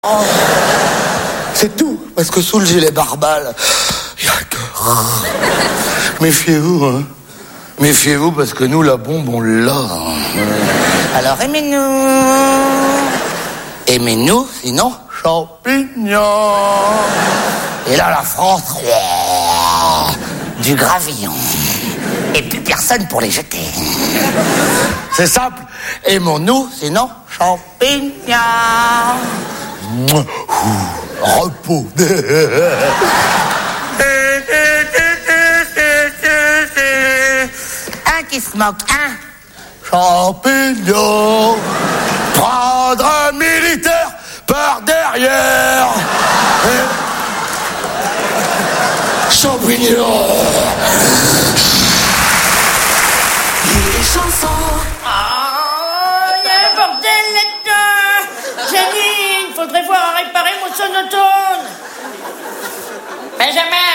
Oh, c'est tout, parce que sous le gilet barbal, il y a le cœur. Méfiez-vous, hein. Méfiez-vous, parce que nous, la bombe, on l'a. Alors, aimez-nous. Aimez-nous, sinon, champignons. Et là, la France, du gravillon. Et plus personne pour les jeter. C'est simple. Aimons-nous, sinon, champignons. Repos. Un qui se moque, un champignon. Prendre un militaire par derrière. Champignon. Les chansons. Il y a un bordel là-dedans. Janine, faudrait voir à réparer mon sonotone. Benjamin.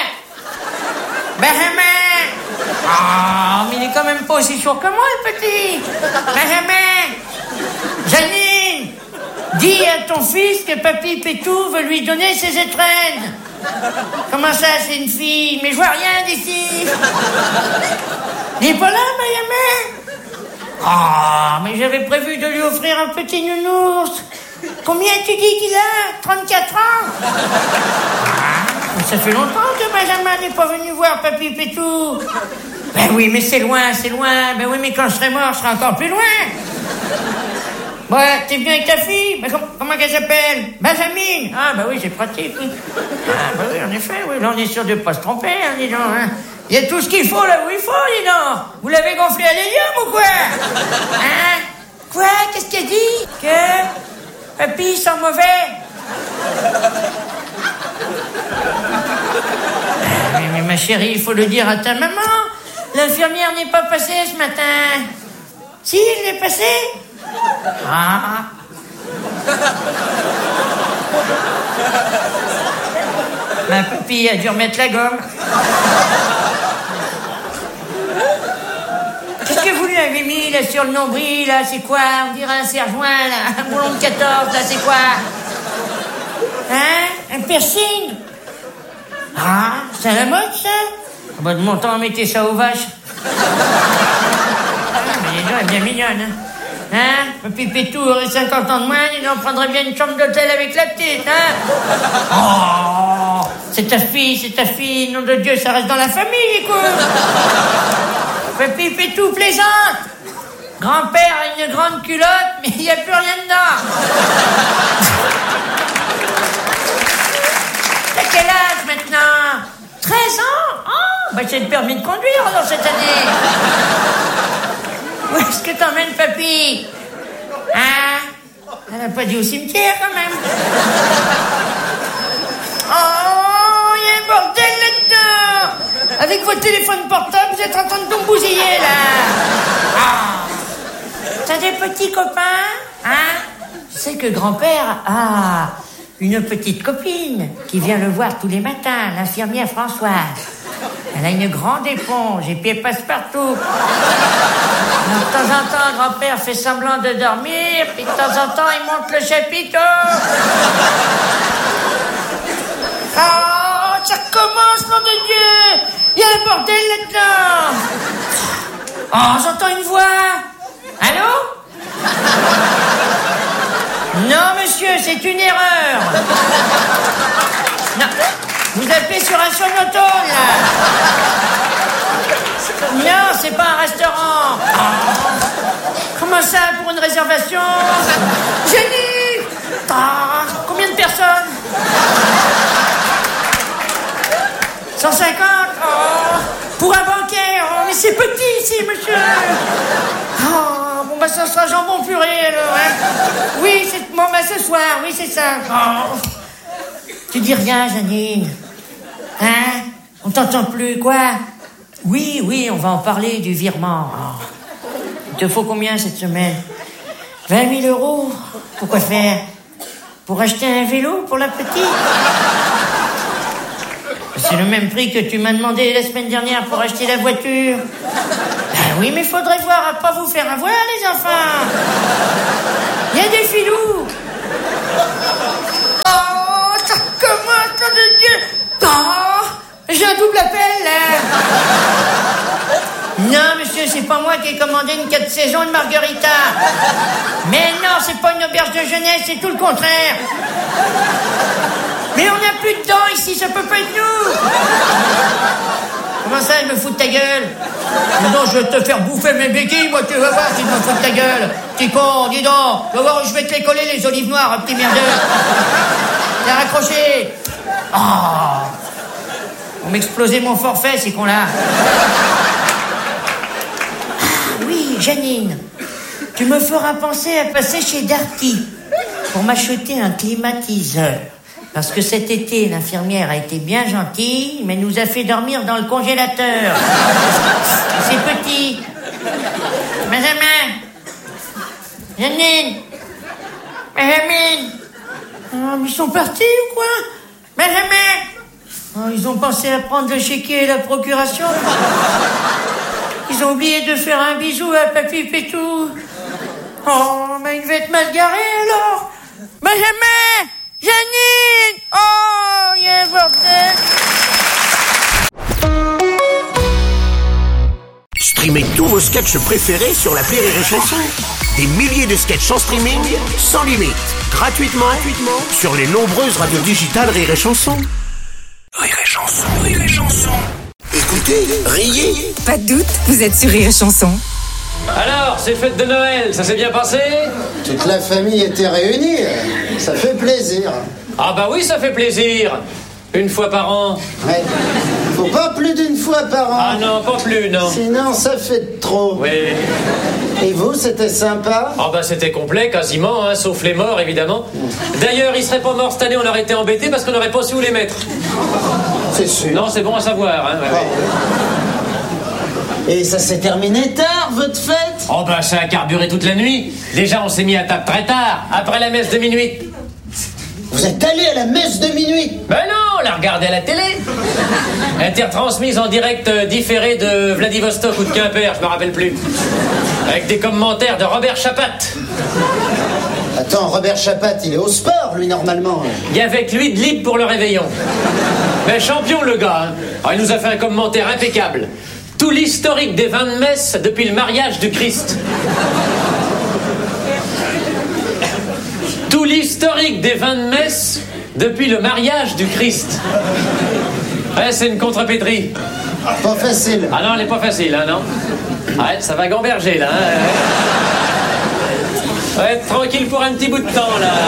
Mais il est quand même pas aussi sourd que moi, le petit. Benjamin. Janine, dis à ton fils que Papy Pétou veut lui donner ses étrennes. Comment ça, c'est une fille? Mais je vois rien d'ici. Il est pas là, Benjamin? Mais j'avais prévu de lui offrir un petit nounours. Combien tu dis qu'il a? 34 ans? Ça fait longtemps que Benjamin n'est pas venu voir Papy Pétou. Ben oui, mais c'est loin. Ben oui, mais quand je serai mort, je serai encore plus loin. Ouais, t'es venu avec ta fille? Ben, comment qu'elle s'appelle? Benjamin. Ah, bah oui, c'est pratique. Oui. Ah, bah oui, en effet, oui. Là, on est sûr de pas se tromper, hein, dis donc. Hein. Il y a tout ce qu'il faut là où il faut, dis donc. Vous l'avez gonflé à l'hélium ou quoi? Hein? Quoi? Qu'est-ce qu'elle dit? Que Papy sent mauvais? Mais ma chérie, il faut le dire à ta maman. L'infirmière n'est pas passée ce matin. Si, elle est passée? Ah. Ma papy a dû remettre la gomme. Qu'est-ce que vous lui avez mis là sur le nombril là? C'est quoi? On dirait un serre-joint là, un boulon de 14 là, c'est quoi? Hein? Un piercing? Ah, c'est à la mode ça? Bah de mon temps, mettez ça aux vaches. Mais les gens, elle est bien mignonne, hein? Hein? Papy Pétou aurait 50 ans de moins, il en prendrait bien une chambre d'hôtel avec la petite, hein? Oh! C'est ta fille, nom de Dieu, ça reste dans la famille, écoute! Papy Pétou plaisante! Grand-père a une grande culotte, mais il n'y a plus rien dedans! T'as quel âge maintenant? 13 ans? Oh! Bah c'est le permis de conduire alors cette année! Où est-ce que t'emmènes, papy? Hein? Elle n'a pas dit au cimetière, quand même. Oh, il y a un bordel là-dedans. Avec votre téléphone portable, vous êtes en train de tout bousiller, là. Oh. T'as des petits copains? Hein? Tu sais que grand-père a une petite copine qui vient le voir tous les matins, l'infirmière Françoise. Elle a une grande éponge et puis elle passe partout. Alors, de temps en temps, grand-père fait semblant de dormir, puis de temps en temps, il monte le chapiteau. Oh, ça recommence, nom de Dieu! Il y a un bordel là-dedans! Oh, j'entends une voix! Allô? Non, monsieur, c'est une erreur! Non, vous appelez sur un sonotone, là! Non, c'est pas un restaurant. Oh. Comment ça, pour une réservation? Jenny! Combien de personnes? 150? Oh. Pour un banquet? Oh, mais c'est petit ici, monsieur. Oh, bon, bah ça sera jambon puré, alors. Hein? Oui, c'est bon, bah ce soir, oui, c'est ça. Oh. Tu dis rien, Janine. Hein? On t'entend plus, quoi? Oui, on va en parler du virement. Oh. Il te faut combien cette semaine? 20 000 euros. Pourquoi faire? Pour acheter un vélo pour la petite? C'est le même prix que tu m'as demandé la semaine dernière pour acheter la voiture. Ben oui, mais faudrait voir à pas vous faire avoir, les enfants. Il y a des filous. un double appel, là. Non, monsieur, c'est pas moi qui ai commandé une 4 saisons de margarita. Mais non, c'est pas une auberge de jeunesse, c'est tout le contraire. Mais on n'a plus de dents ici, ça peut pas être nous. Comment ça, je me fous de ta gueule? Mais non, je vais te faire bouffer mes béquilles, moi, tu vas voir si je me fous de ta gueule. Petit con, dis donc. Tu vas voir où je vais te les coller, les olives noires, petit merdeux. T'as raccroché. Oh. On m'explosait mon forfait, ces cons-là. Ah, oui, Janine. Tu me feras penser à passer chez Darty pour m'acheter un climatiseur. Parce que cet été, l'infirmière a été bien gentille, mais nous a fait dormir dans le congélateur. C'est petit. Benjamin. Janine. Benjamin. Oh, mais ils sont partis ou quoi? Benjamin. Oh, ils ont pensé à prendre le chéquier et la procuration. Ils ont oublié de faire un bisou à Papy Pétou. Oh, mais il va être mal garé alors. Benjamin. Janine! Oh, il y a un bordel! Streamez tous vos sketchs préférés sur l'appli Rire et Chanson. Des milliers de sketchs en streaming, sans limite, gratuitement sur les nombreuses radios digitales Rire et Chanson. Rire et Chanson, Rire et Chanson. Écoutez, riez. Pas de doute, vous êtes sur Rire et Chanson. Alors, ces fêtes de Noël, ça s'est bien passé? Toute la famille était réunie, ça fait plaisir. Ah bah oui, ça fait plaisir. Une fois par an. Ouais. Faut pas plus d'une fois par an. Ah non, pas plus, non. Sinon, ça fait trop. Oui. Et vous, c'était sympa? Ah bah c'était complet, quasiment, hein, sauf les morts, évidemment. D'ailleurs, ils seraient pas morts cette année, on aurait été embêtés parce qu'on n'aurait pas su où les mettre. C'est sûr. Non, c'est bon à savoir, hein. Ouais. Et ça s'est terminé tard, votre fête? Oh bah ça a carburé toute la nuit. Déjà, on s'est mis à table très tard, après la messe de minuit. Vous êtes allé à la messe de minuit? Ben non, on l'a regardé à la télé. Intertransmise en direct différé de Vladivostok ou de Quimper, je me rappelle plus. Avec des commentaires de Robert Chapat. Attends, Robert Chapat, il est au sport, lui, normalement. Il y avait que lui de libre pour le réveillon. Mais champion, le gars. Hein. Alors, il nous a fait un commentaire impeccable. Tout l'historique des vins de messe depuis le mariage du Christ. Tout l'historique des vins de messe depuis le mariage du Christ. Ouais, c'est une contrepétrie. Pas facile. Ah non, elle est pas facile, hein, non? Ouais, ça va gamberger, là. Hein. Ouais, être tranquille pour un petit bout de temps, là.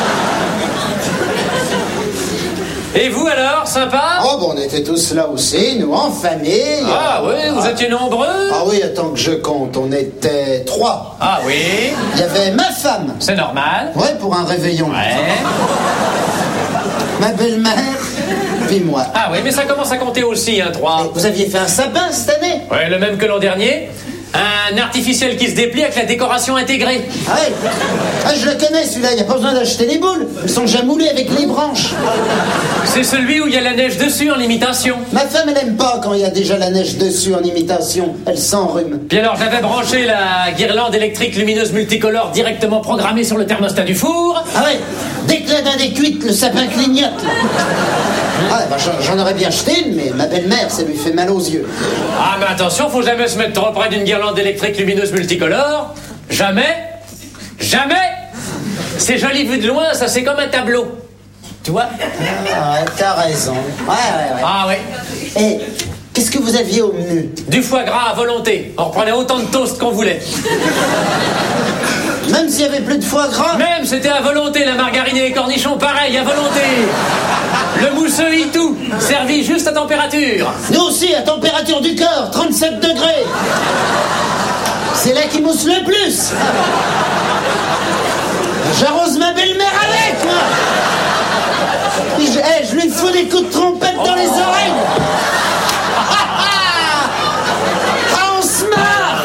Et vous, alors, sympa? Oh, bon, on était tous là aussi, nous, en famille. Ah oui, vous étiez nombreux? Ah oui, attends que je compte, on était 3. Ah oui? Il y avait ma femme. C'est normal. Ouais, pour un réveillon. Ouais. Ma belle-mère, puis moi. Ah oui, mais ça commence à compter aussi, hein, 3. Vous aviez fait un sapin cette année? Ouais, le même que l'an dernier. Un artificiel qui se déplie avec la décoration intégrée. Ah ouais. Ah, je le connais celui-là, il n'y a pas besoin d'acheter les boules. Elles sont déjà moulées avec les branches. C'est celui où il y a la neige dessus en imitation. Ma femme, elle aime pas quand il y a déjà la neige dessus en imitation. Elle s'enrhume. Puis alors, j'avais branché la guirlande électrique lumineuse multicolore directement programmée sur le thermostat du four. Ah ouais. Dès que la dinde est cuite, le sapin clignote. Ah, bah, j'en aurais bien acheté une, mais ma belle-mère, ça lui fait mal aux yeux. Ah, mais attention, faut jamais se mettre trop près d'une guirlande électrique lumineuse multicolore. Jamais. Jamais. C'est joli vu de loin, ça c'est comme un tableau. Tu vois? Ah ouais, t'as raison. Ouais. Ah oui. Et qu'est-ce que vous aviez au menu? Du foie gras à volonté. On reprenait autant de toast qu'on voulait. Même s'il y avait plus de foie gras? Même, c'était à volonté, la margarine et les cornichons, pareil, à volonté. Le mousseux et tout, servi juste à température. Nous aussi, à température du corps, 37 degrés. C'est là qui mousse le plus. J'arrose ma belle-mère avec, moi. Je lui fous des coups de trompette dans les oreilles. Ah, on se marre.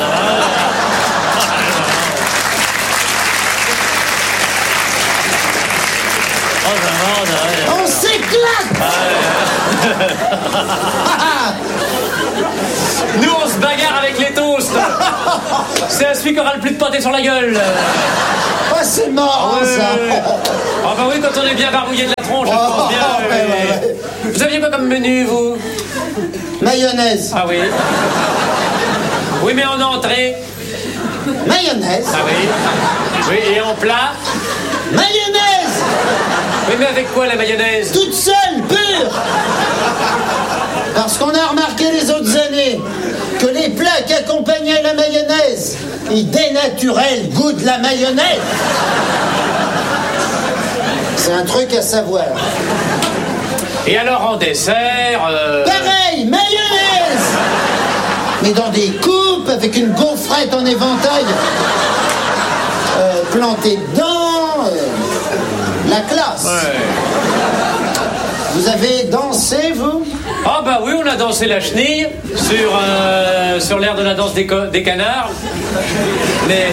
On s'éclate. Nous, on se bagarre avec les toasts. C'est celui qui aura le plus de pâté sur la gueule. Oh, c'est marrant, ça. Ah bah oui, quand on est bien barbouillé de la tronche, je pense bien. Ouais. Vous aviez quoi comme menu, vous? Mayonnaise. Ah oui. Oui, mais en entrée. Mayonnaise. Ah oui. Oui, et en plat. Mayonnaise. Oui, mais avec quoi la mayonnaise? Toute seule, pure. Parce qu'on a remarqué les autres années que les plats qui accompagnaient la mayonnaise, ils dénaturaient le goût de la mayonnaise. C'est un truc à savoir. Et alors en dessert Pareil, mayonnaise. Mais dans des coupes, avec une gaufrette en éventail. Plantée dedans. La classe. Ouais. Vous avez dansé, vous? Ah bah oui, on a dansé la chenille sur l'air de la danse des canards. Mais...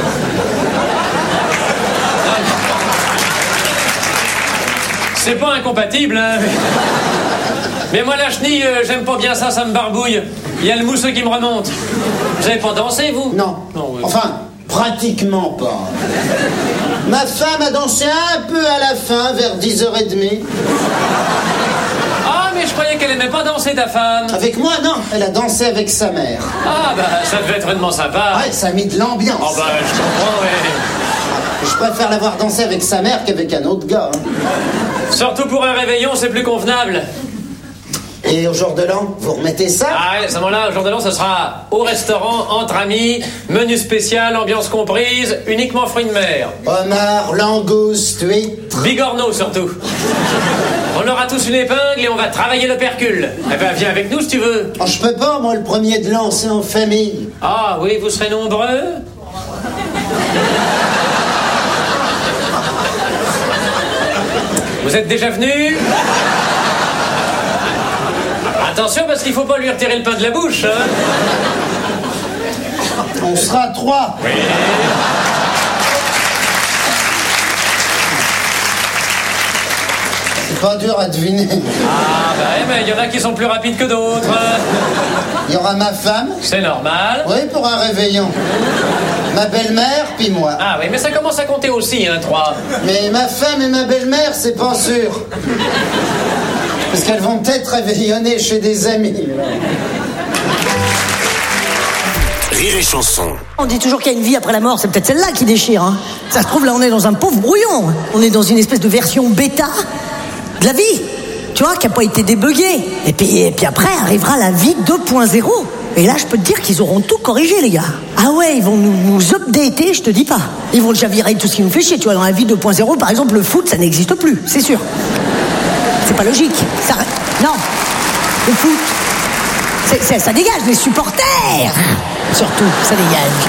C'est pas incompatible, hein. Mais moi, la chenille, j'aime pas bien ça, ça me barbouille. Il y a le mousseux qui me remonte. Vous avez pas dansé, vous? Non. Ouais. Enfin, pratiquement pas. Ma femme a dansé un peu à la fin, vers 10h30. Ah, mais je croyais qu'elle aimait pas danser, ta femme. Avec moi, non. Elle a dansé avec sa mère. Ah, bah, ça devait être vraiment sympa. Ouais, ça a mis de l'ambiance. Oh, bah, je comprends, ouais. Je préfère l'avoir dansé avec sa mère qu'avec un autre gars. Hein. Surtout pour un réveillon, c'est plus convenable. Et au jour de l'an, vous remettez ça? Ah, à ce moment-là, au jour de l'an, ce sera au restaurant, entre amis, menu spécial, ambiance comprise, uniquement fruits de mer. Homard, langouste, huître. Bigorneau, surtout. On aura tous une épingle et on va travailler le percule. Eh ben, viens avec nous si tu veux. Oh, je peux pas, moi, le premier de l'an, c'est en famille. Ah oui, vous serez nombreux? Vous êtes déjà venus? Attention, parce qu'il faut pas lui retirer le pain de la bouche, hein. On sera 3. Oui. C'est pas dur à deviner. Ah, bah, mais il y en a qui sont plus rapides que d'autres. Il y aura ma femme. C'est normal. Oui, pour un réveillon. Ma belle-mère, puis moi. Ah oui, mais ça commence à compter aussi, hein, 3. Mais ma femme et ma belle-mère, c'est pas sûr. Parce qu'elles vont peut-être réveillonner chez des amis. Rire et chanson. On dit toujours qu'il y a une vie après la mort, c'est peut-être celle-là qui déchire. Hein. Ça se trouve, là, on est dans un pauvre brouillon. On est dans une espèce de version bêta de la vie, tu vois, qui n'a pas été débuguée. Et puis après, arrivera la vie 2.0. Et là, je peux te dire qu'ils auront tout corrigé, les gars. Ah ouais, ils vont nous updater, je te dis pas. Ils vont déjà virer tout ce qui nous fait chier. Tu vois, dans la vie 2.0, par exemple, le foot, ça n'existe plus, c'est sûr. C'est pas logique. Ça... Non, le foot, ça dégage, les supporters. Surtout, ça dégage.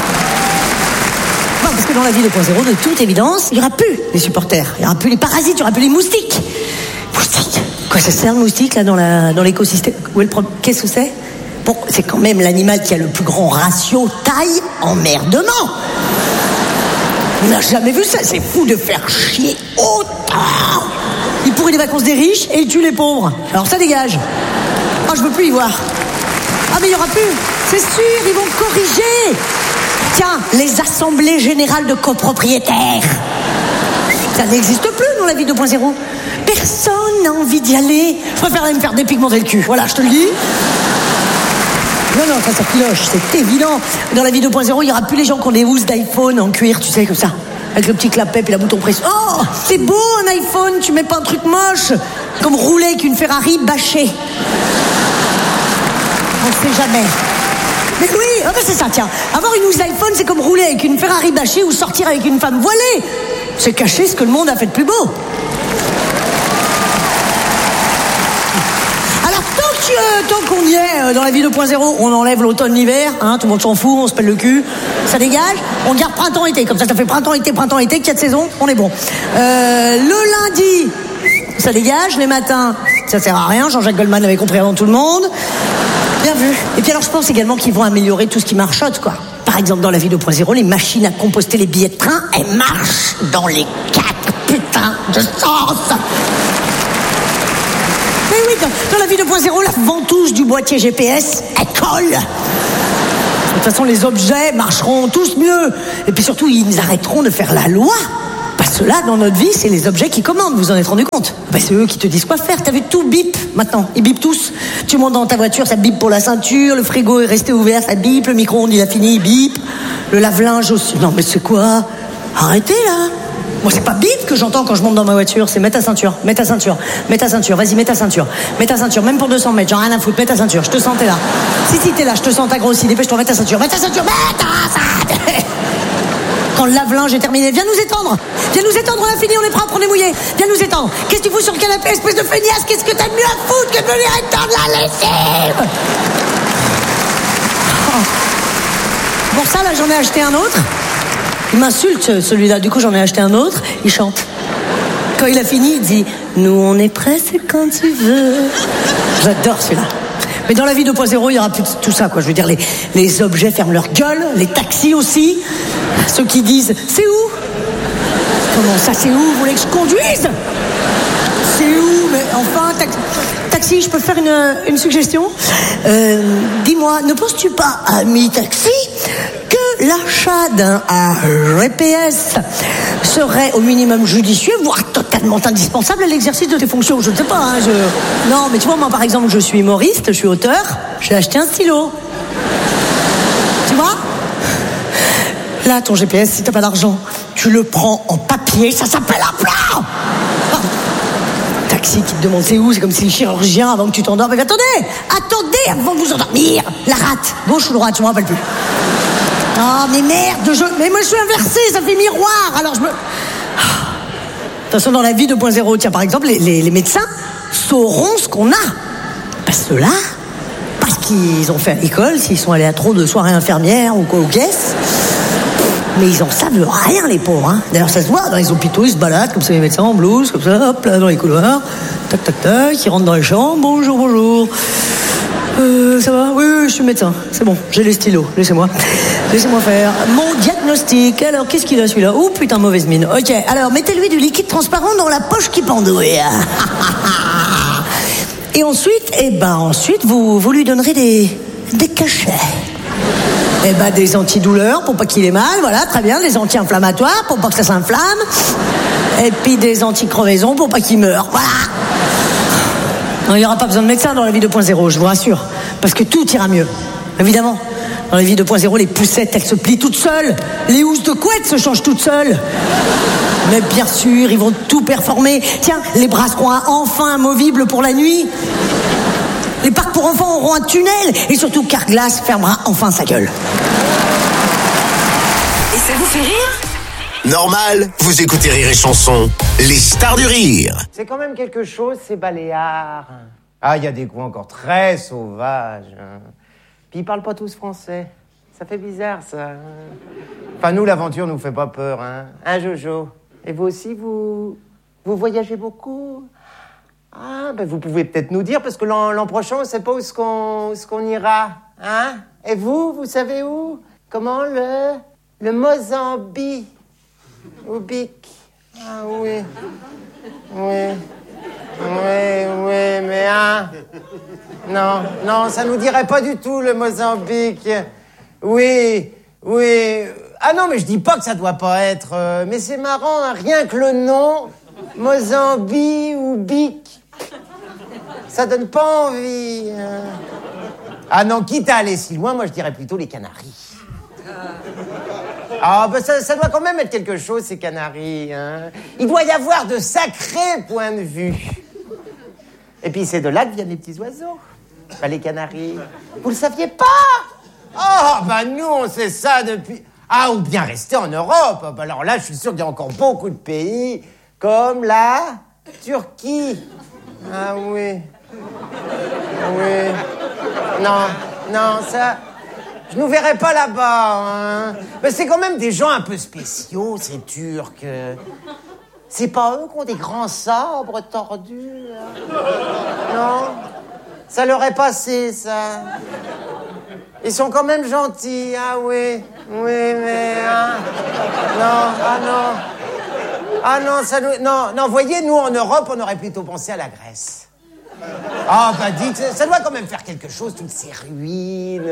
Non, parce que dans la vie 2.0, de toute évidence, il n'y aura plus les supporters. Il n'y aura plus les parasites, il n'y aura plus les moustiques. Moustiques. Quoi, ça sert le moustique, là, dans l'écosystème? Qu'est-ce que c'est? Bon, c'est quand même l'animal qui a le plus grand ratio taille-emmerdement. On n'a jamais vu ça, c'est fou de faire chier autant. Il pourrit les vacances des riches et il tue les pauvres. Alors ça dégage. Oh, je veux plus y voir. Ah, mais il n'y aura plus. C'est sûr, ils vont corriger. Tiens, les assemblées générales de copropriétaires. Ça n'existe plus dans la vie 2.0. Personne n'a envie d'y aller. Je préfère aller me faire dépigmenter le cul. Voilà, je te le dis. Non, ça cloche, c'est évident. Dans la vie 2.0, il n'y aura plus les gens qui ont des housses d'iPhone en cuir, tu sais, comme ça. Avec le petit clapet et la bouton presse. Oh, c'est beau un iPhone, tu mets pas un truc moche. Comme rouler avec une Ferrari bâchée. On ne sait jamais. Mais oui, ah ben c'est ça, tiens. Avoir une housse d'iPhone, c'est comme rouler avec une Ferrari bâchée ou sortir avec une femme voilée. C'est cacher ce que le monde a fait de plus beau. Alors, tant qu'on y est, dans la vie 2.0, on enlève l'automne-l'hiver, hein, tout le monde s'en fout, on se pèle le cul, ça dégage, on garde printemps-été, comme ça fait printemps-été, 4 saisons, on est bon. Le lundi, ça dégage, les matins, ça sert à rien, Jean-Jacques Goldman avait compris avant tout le monde. Bien vu. Et puis alors, je pense également qu'ils vont améliorer tout ce qui marchote, quoi. Par exemple, dans la vie 2.0, les machines à composter les billets de train, elles marchent dans les 4 putains de sens. Mais oui, dans la vie 2.0, la ventouse du boîtier GPS, elle colle. De toute façon, les objets marcheront tous mieux. Et puis surtout, ils arrêteront de faire la loi. Parce Parce que là, dans notre vie, c'est les objets qui commandent, vous en êtes rendu compte? Ben, c'est eux qui te disent quoi faire, t'as vu, tout bip maintenant, ils bipent tous. Tu montes dans ta voiture, ça bip pour la ceinture, le frigo est resté ouvert, ça bip, le micro-ondes il a fini, il bip, le lave-linge aussi. Non mais c'est quoi? Arrêtez là. Moi c'est pas bip que j'entends quand je monte dans ma voiture, c'est mets ta ceinture, mets ta ceinture, mets ta ceinture, vas-y mets ta ceinture, mets ta ceinture, même pour 200 mètres, j'en ai rien à foutre, mets ta ceinture, je te sens t'es là. Si t'es là, je te sens t'as grossi, dépêche-toi, mets ta ceinture, mets ta ceinture, mets ta ceinture. Quand le lave-linge est terminé, viens nous étendre, on a fini, on est propre, on est mouillé, viens nous étendre. Qu'est-ce que tu fous sur le canapé, espèce de feignasse, qu'est-ce que t'as de mieux à foutre que de venir étendre la lessive? Oh. Pour ça, là, j'en ai acheté un autre. Il m'insulte, celui-là, du coup, j'en ai acheté un autre, il chante. Quand il a fini, il dit « Nous, on est prêts, c'est quand tu veux. » J'adore celui-là. Mais dans la vie 2.0, il y aura plus de tout ça, quoi. Je veux dire, les objets ferment leur gueule, les taxis aussi. Ceux qui disent « C'est où ?» Comment ça, c'est où? Vous voulez que je conduise? C'est où? Mais enfin, taxi, je peux faire une suggestion? Dis-moi, ne penses-tu pas, ami taxi, que l'achat d'un GPS serait au minimum judicieux, voire totalement indispensable à l'exercice de tes fonctions? Je ne sais pas, hein, Non, mais tu vois, moi, par exemple, je suis humoriste, je suis auteur, j'ai acheté un stylo. Tu vois? Là, ton GPS, si t'as pas d'argent, tu le prends en papier, ça s'appelle un plan. Taxi qui te demande c'est où, c'est comme si le chirurgien, avant que tu t'endormes, mais attendez avant de vous endormir. La rate, gauche ou droite, je me rappelle plus. Oh, mais merde, mais moi je suis inversé, ça fait miroir, alors je me... De toute façon, dans la vie 2.0, tiens, par exemple, les médecins sauront ce qu'on a. Parce que là, parce qu'ils ont fait à l'école, s'ils sont allés à trop de soirées infirmières ou quoi, ou caisses. Mais ils en savent rien, les pauvres, hein. D'ailleurs, ça se voit, dans les hôpitaux, ils se baladent, comme ça, les médecins en blouse, comme ça, hop, là, dans les couloirs. Tac, tac, tac, ils rentrent dans les chambres, bonjour. Ça va? Oui, je suis médecin. C'est bon, j'ai les stylos. Laissez-moi faire mon diagnostic. Alors, qu'est-ce qu'il a, celui-là? Oh, putain, mauvaise mine. Ok, alors, mettez-lui du liquide transparent dans la poche qui pendouille. Et ensuite, vous lui donnerez des cachets. Des antidouleurs pour pas qu'il ait mal, voilà, très bien, des anti-inflammatoires pour pas que ça s'inflamme, et puis des anti-crevaisons pour pas qu'il meure, voilà. Non, il n'y aura pas besoin de médecin dans la vie 2.0, je vous rassure, parce que tout ira mieux, évidemment. Dans la vie 2.0, les poussettes, elles se plient toutes seules, les housses de couette se changent toutes seules. Mais bien sûr, ils vont tout performer. Tiens, les bras seront enfin amovibles pour la nuit. Les parcs pour enfants auront un tunnel. Et surtout, Carglass fermera enfin sa gueule. Et ça vous fait rire? Normal, vous écoutez Rire et Chanson, les stars du rire. C'est quand même quelque chose, ces Baléares. Ah, il y a des coins encore très sauvages. Puis ils parlent pas tous français. Ça fait bizarre, ça. Enfin, nous, l'aventure nous fait pas peur, hein. Hein, Jojo? Et vous aussi, vous voyagez beaucoup? Ah, ben vous pouvez peut-être nous dire, parce que l'an prochain, on sait pas où est-ce qu'on ira, hein? Et vous savez où? Comment le Mozambique? Au Bic? Ah oui, mais hein? Non, ça nous dirait pas du tout, le Mozambique. Oui. Ah non, mais je dis pas que ça doit pas être, mais c'est marrant, hein, rien que le nom, Mozambique ou Bic. Ça donne pas envie. Ah non, quitte à aller si loin, moi je dirais plutôt les Canaries. Ah ben ça doit quand même être quelque chose, ces Canaries. Hein. Il doit y avoir de sacrés points de vue. Et puis c'est de là que viennent les petits oiseaux. Ben, les Canaries. Vous le saviez pas? Oh ben nous on sait ça depuis... Ah, ou bien rester en Europe. Ben, alors là je suis sûr qu'il y a encore beaucoup de pays comme la Turquie. Ah oui. Non, ça... Je nous verrai pas là-bas, hein. Mais c'est quand même des gens un peu spéciaux, ces Turcs. C'est pas eux qui ont des grands sabres tordus, hein. Non? Ça leur est passé, ça. Ils sont quand même gentils, ah oui, mais... Hein. Non, voyez, nous, en Europe, on aurait plutôt pensé à la Grèce. Ah, bah dites, ça doit quand même faire quelque chose, toutes ces ruines.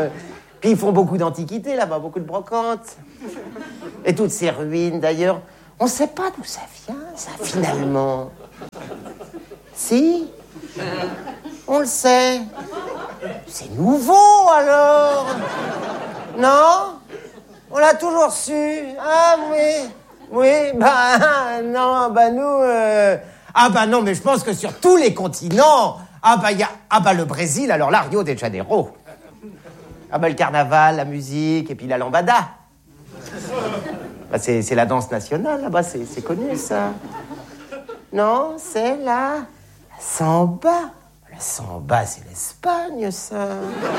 Puis ils font beaucoup d'antiquités là-bas, beaucoup de brocantes. Et toutes ces ruines, d'ailleurs, On sait pas d'où ça vient, ça, finalement. Si? On le sait. C'est nouveau, alors. Non? On l'a toujours su. Ah, oui. Oui, non, nous... Ah, non, mais je pense que sur tous les continents... il y a... le Brésil, alors là, Rio de Janeiro. Le carnaval, la musique, et puis la lambada. C'est la danse nationale, là-bas, c'est connu, ça. Non, c'est la samba. La samba, c'est l'Espagne, ça.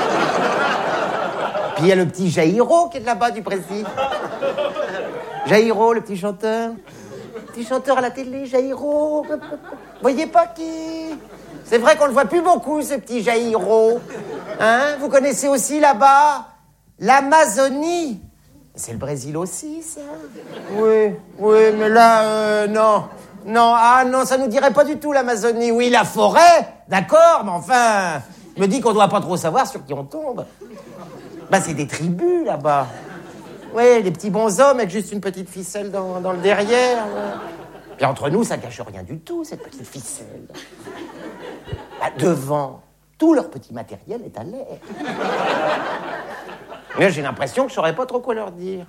Puis il y a le petit Jairo qui est de là-bas, du Brésil. Jairo, le petit chanteur. Petit chanteur à la télé, Jairo. Voyez pas qui? C'est vrai qu'on le voit plus beaucoup, ce petit Jairo. Hein? Vous connaissez aussi là-bas l'Amazonie. C'est le Brésil aussi, ça? Oui, mais là, non. Non, ça nous dirait pas du tout l'Amazonie. Oui, la forêt, d'accord, mais enfin, je me dis qu'on doit pas trop savoir sur qui on tombe. C'est des tribus, là-bas. Oui, des petits bonshommes avec juste une petite ficelle dans le derrière. Ouais. Puis entre nous, ça cache rien du tout, cette petite ficelle. Devant, tout leur petit matériel est à l'air. Mais j'ai l'impression que je saurais pas trop quoi leur dire.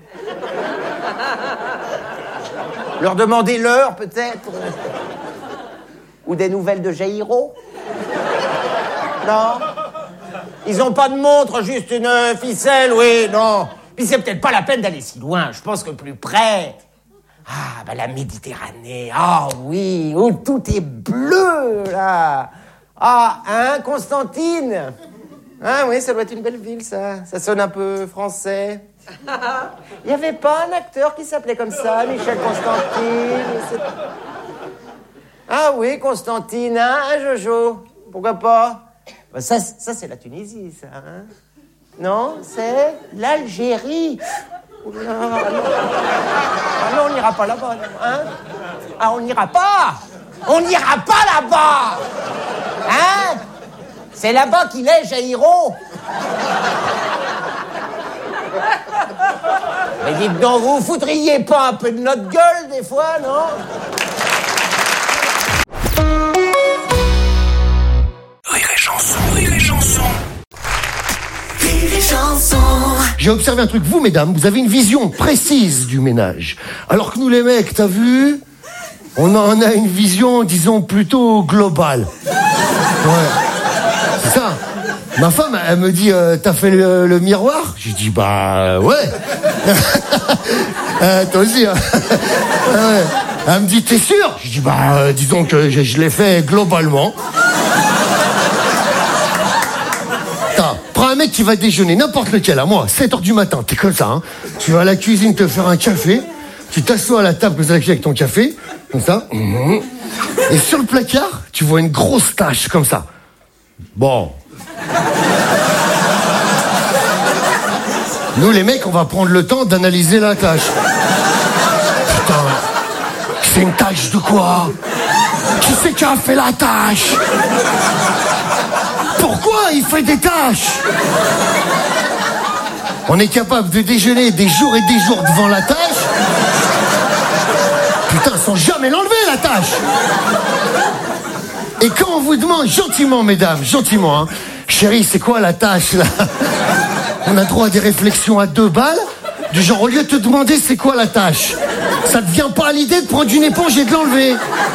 Leur demander l'heure, peut-être. Ou des nouvelles de Jairo. Non. Ils ont pas de montre, juste une ficelle, oui, non. Puis c'est peut-être pas la peine d'aller si loin. Je pense que plus près... la Méditerranée. Oui, où tout est bleu, là. Constantine. Oui, ça doit être une belle ville, ça. Ça sonne un peu français. Il y avait pas un acteur qui s'appelait comme ça, Michel Constantine. Oui, Constantine, Jojo. Pourquoi pas? Ça, c'est la Tunisie, ça, hein? Non, c'est l'Algérie. Non, on n'ira pas là-bas, hein? On n'ira pas! On n'ira pas là-bas! Hein? C'est là-bas qu'il est, Jairo. Mais dites donc, vous foutriez pas un peu de notre gueule, des fois, non? Rire et chanson, rire et chanson. Rire et chanson. J'ai observé un truc, vous, mesdames, vous avez une vision précise du ménage. Alors que nous, les mecs, t'as vu? On en a une vision, disons, plutôt globale. Ouais. C'est ça. Ma femme, elle me dit, t'as fait le miroir? J'ai dit, ouais. Toi aussi, hein. Ouais. Elle me dit, t'es sûr? J'ai dit, disons que je l'ai fait globalement. Prends un mec qui va déjeuner, n'importe lequel, à moi, 7h du matin, t'es comme ça, hein. Tu vas à la cuisine te faire un café, tu t'assois à la table avec ton café, comme ça. Et sur le placard, tu vois une grosse tache, comme ça. Bon. Nous, les mecs, on va prendre le temps d'analyser la tache. Putain, c'est une tache de quoi? Qui c'est qui a fait la tache? Pourquoi il fait des tâches? On est capable de déjeuner des jours et des jours devant la tâche. Putain, sans jamais l'enlever, la tâche. Et quand on vous demande gentiment, mesdames, gentiment, hein, chérie, c'est quoi la tâche, là? On a droit à des réflexions à 2 balles, du genre, au lieu de te demander c'est quoi la tâche, ça te vient pas à l'idée de prendre une éponge et de l'enlever.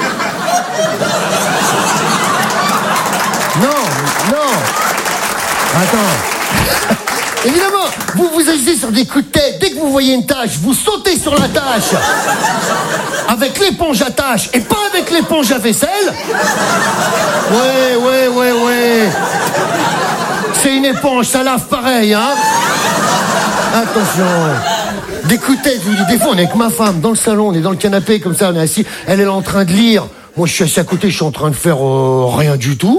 Non. Attends. Évidemment, vous agissez sur des coups de tête. Dès que vous voyez une tache, vous sautez sur la tache. Avec l'éponge à tache et pas avec l'éponge à vaisselle. Ouais. C'est une éponge, ça lave pareil, hein. Attention. Des coups de tête, je vous dis, des fois on est avec ma femme dans le salon, on est dans le canapé comme ça, on est assis, elle est là en train de lire. Moi je suis assis à côté, je suis en train de faire rien du tout.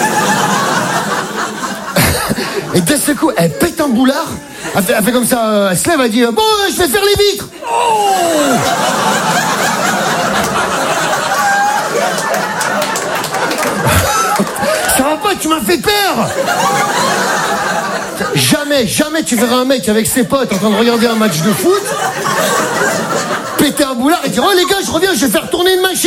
Et d'un seul coup, elle pète un boulard, elle fait comme ça, elle se lève, elle dit bon, je vais faire les vitres. Oh, ça va pas, tu m'as fait peur. Jamais tu verras un mec avec ses potes en train de regarder un match de foot péter un boulard et dire « Oh les gars, je reviens, je vais faire tourner une machine !»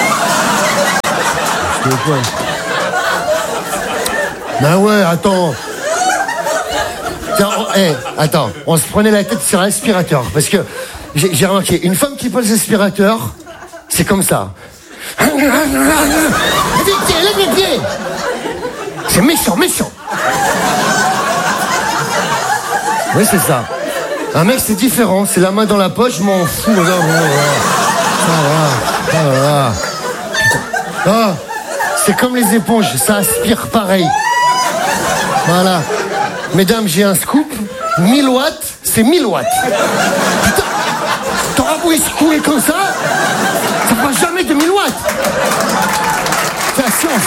Ben ouais, attends. Tiens, attends, on se prenait la tête sur l'aspirateur. Parce que j'ai remarqué, une femme qui pose l'aspirateur, c'est comme ça. Lève les pieds. C'est méchant. Oui, c'est ça. Un mec, c'est différent. C'est la main dans la poche, je m'en fous. Ah, c'est comme les éponges, ça aspire pareil. Voilà. Mesdames, j'ai un scoop. 1000 watts, c'est 1000 watts. Putain, t'auras beau secouer comme ça fera jamais de 1000 watts. C'est la science.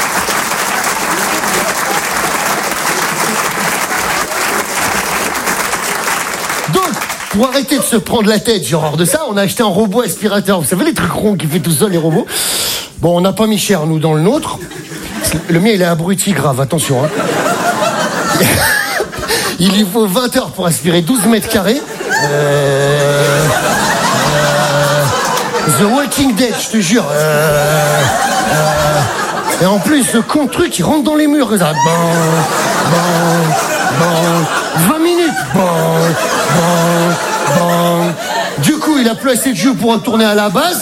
Donc, pour arrêter de se prendre la tête, genre hors de ça, on a acheté un robot aspirateur. Vous savez, les trucs ronds qui fait tout seul, les robots. Bon, on n'a pas mis cher, nous, dans le nôtre. Le mien, il est abruti grave, attention. Hein. Il lui faut 20 heures pour aspirer 12 mètres carrés. The Walking Dead, je te jure. Et en plus, ce con truc, il rentre dans les murs. Ça. 20 minutes. Du coup, il a plus assez de jus pour retourner à la base.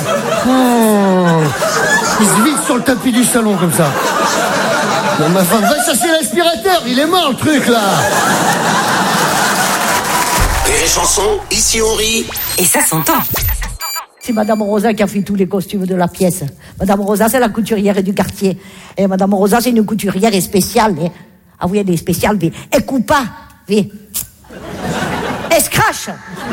Il se vide sur le tapis du salon comme ça. Non, ma femme, va chercher l'aspirateur, il est mort le truc là. Rire et chanson, ici on rit. Et ça s'entend. C'est Madame Rosa qui a fait tous les costumes de la pièce. Madame Rosa, c'est la couturière du quartier. Et Madame Rosa, c'est une couturière spéciale. Ah oui, elle est spéciale, mais elle coupe pas. Elle scratch.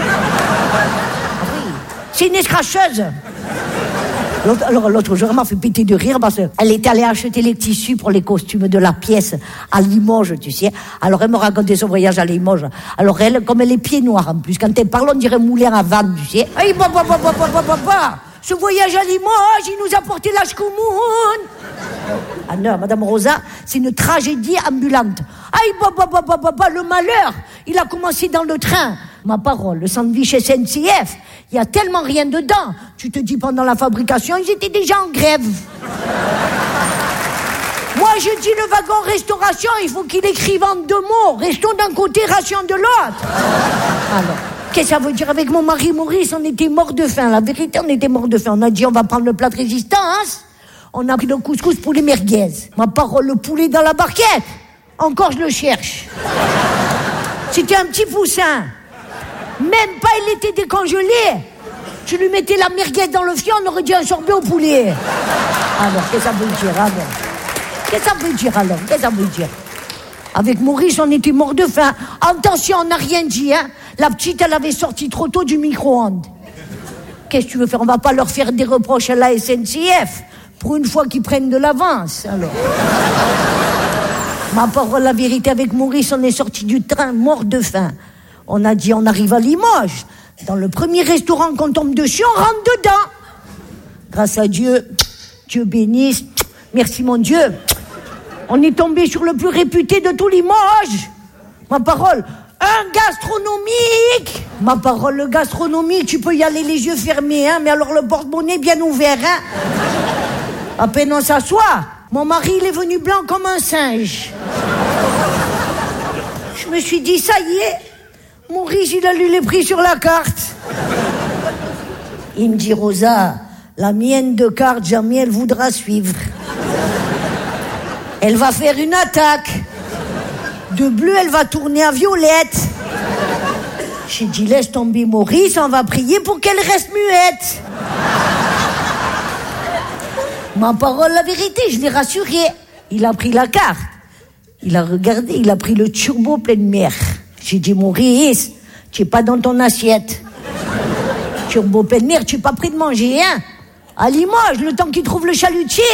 Oui, c'est une scratcheuse. L'autre jour, elle m'a fait péter de rire parce qu'elle était allée acheter les tissus pour les costumes de la pièce à Limoges, tu sais. Alors, elle me racontait son voyage à Limoges. Alors, elle, comme elle est pieds noirs en plus, quand elle parle, on dirait moulin à vanne, tu sais. Aïe, ce voyage à Limoges, il nous a porté la chkoumoun. Ah non, Madame Rosa, c'est une tragédie ambulante. Aïe, le malheur, il a commencé dans le train. Ma parole, le sandwich SNCF, il y a tellement rien dedans. Tu te dis, pendant la fabrication, ils étaient déjà en grève. Moi, je dis, le wagon restauration, il faut qu'il écrive en 2 mots. Restons d'un côté, ration de l'autre. Alors, qu'est-ce que ça veut dire? Avec mon mari Maurice, on était morts de faim. La vérité, on était morts de faim. On a dit, on va prendre le plat de résistance. On a pris le couscous pour les merguez. Ma parole, le poulet dans la barquette. Encore, je le cherche. C'était un petit poussin. Même pas, il était décongelé. Tu lui mettais la merguez dans le fion, on aurait dit un sorbet au poulet. Alors, qu'est-ce que ça veut dire alors? Qu'est-ce que ça veut dire alors? Qu'est-ce que ça veut dire? Avec Maurice, on était morts de faim. Attention, on n'a rien dit, hein. La petite, elle avait sorti trop tôt du micro-ondes. Qu'est-ce que tu veux faire? On va pas leur faire des reproches à la SNCF. Pour une fois qu'ils prennent de l'avance, alors. Ma parole, la vérité, avec Maurice, on est sorti du train mort de faim. On a dit, on arrive à Limoges. Dans le premier restaurant qu'on tombe dessus, on rentre dedans. Grâce à Dieu, Dieu bénisse. Merci mon Dieu. On est tombé sur le plus réputé de tout Limoges. Ma parole, un gastronomique. Ma parole, le gastronomique, tu peux y aller les yeux fermés, hein, mais alors le porte-monnaie bien ouvert, hein. À peine on s'assoit, mon mari, il est venu blanc comme un singe. Je me suis dit, ça y est, Maurice, il a lu les prix sur la carte. Il me dit, Rosa, la mienne de carte, jamais elle voudra suivre. Elle va faire une attaque. De bleu, elle va tourner à violette. J'ai dit, laisse tomber Maurice, on va prier pour qu'elle reste muette. Ma parole, la vérité, je l'ai rassuré. Il a pris la carte. Il a regardé, il a pris le turbo pleine mer. J'ai dit, Maurice, tu n'es pas dans ton assiette. Turbo pleine mer, tu n'es pas prêt de manger, hein? À Limoges, le temps qu'il trouve le chalutier.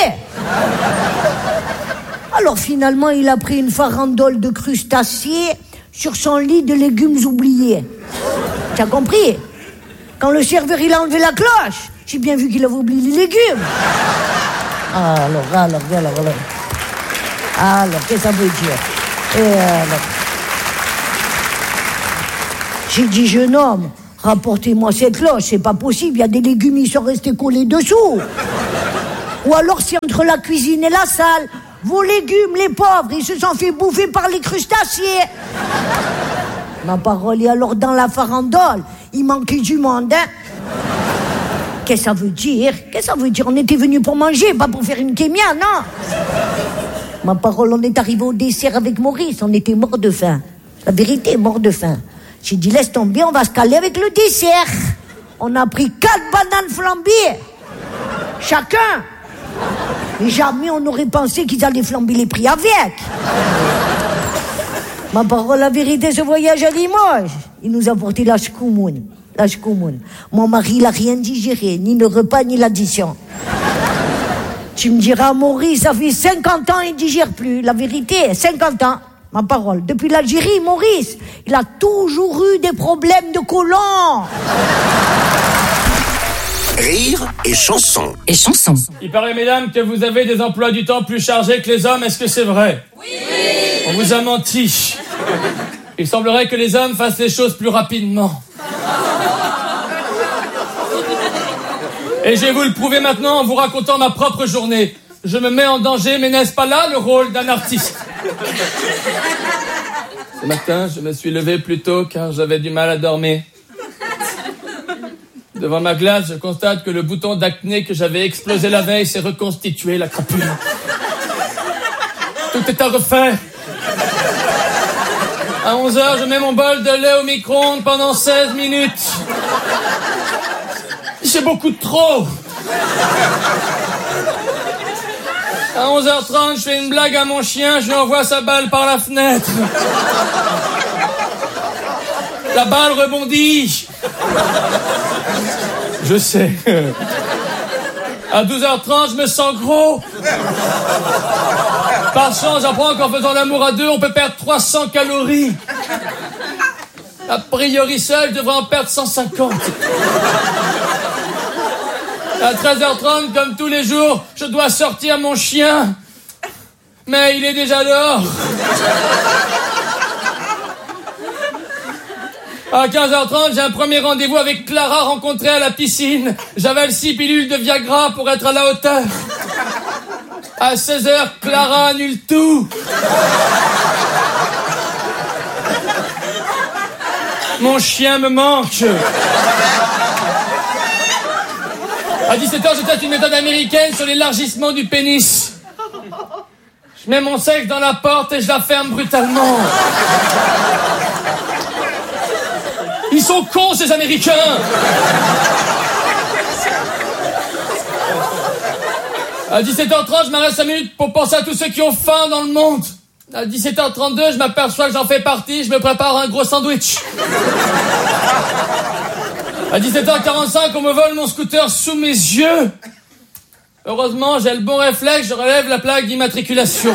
Alors finalement, il a pris une farandole de crustacés sur son lit de légumes oubliés. Tu as compris? Quand le serveur, il a enlevé la cloche, j'ai bien vu qu'il avait oublié les légumes. Alors, qu'est-ce que ça veut dire? Et alors... J'ai dit, jeune homme, Rapportez-moi cette cloche, c'est pas possible, il y a des légumes, ils sont restés collés dessous. Ou alors c'est entre la cuisine et la salle. Vos légumes, les pauvres, ils se sont fait bouffer par les crustacés. Ma parole, et alors dans la farandole, il manquait du monde, hein. Qu'est-ce que ça veut dire? On était venus pour manger, pas pour faire une kémia, non. Ma parole, on est arrivé au dessert avec Maurice, on était morts de faim. La vérité, morts de faim. J'ai dit, laisse tomber, on va se caler avec le dessert. On a pris 4 bananes flambées. Chacun. Mais jamais on aurait pensé qu'ils allaient flamber les prix avec. Ma parole, la vérité, ce voyage à Limoges, il nous a porté la chkoumoun. Mon mari, il a rien digéré, ni le repas, ni l'addition. Tu me diras, Maurice, ça fait 50 ans, il digère plus. La vérité, 50 ans. Ma parole. Depuis l'Algérie, Maurice, il a toujours eu des problèmes de côlon. Rire et chanson. Il paraît, mesdames, que vous avez des emplois du temps plus chargés que les hommes. Est-ce que c'est vrai? Oui. On vous a menti. Il semblerait que les hommes fassent les choses plus rapidement. Et je vais vous le prouver maintenant en vous racontant ma propre journée. Je me mets en danger, mais n'est-ce pas là le rôle d'un artiste? Ce matin, je me suis levé plus tôt car j'avais du mal à dormir. Devant ma glace, je constate que le bouton d'acné que j'avais explosé la veille s'est reconstitué, la crapule. Tout est à refaire. À 11h, je mets mon bol de lait au micro-ondes pendant 16 minutes. C'est beaucoup de trop. À 11h30, je fais une blague à mon chien, je lui envoie sa balle par la fenêtre. La balle rebondit. Je sais. À 12h30, je me sens gros. Par chance, j'apprends qu'en faisant l'amour à deux, on peut perdre 300 calories. A priori seul, je devrais en perdre 150. À 13h30, comme tous les jours, je dois sortir mon chien. Mais il est déjà dehors. À 15h30, j'ai un premier rendez-vous avec Clara rencontrée à la piscine. J'avale 6 pilules de Viagra pour être à la hauteur. À 16h, Clara annule tout. Mon chien me manque. À 17h, je teste une méthode américaine sur l'élargissement du pénis. Je mets mon sexe dans la porte et je la ferme brutalement. Ils sont cons, ces Américains. À 17h30, je m'arrête 5 minutes pour penser à tous ceux qui ont faim dans le monde. À 17h32, je m'aperçois que j'en fais partie, je me prépare un gros sandwich. À 17h45, on me vole mon scooter sous mes yeux. Heureusement, j'ai le bon réflexe, je relève la plaque d'immatriculation.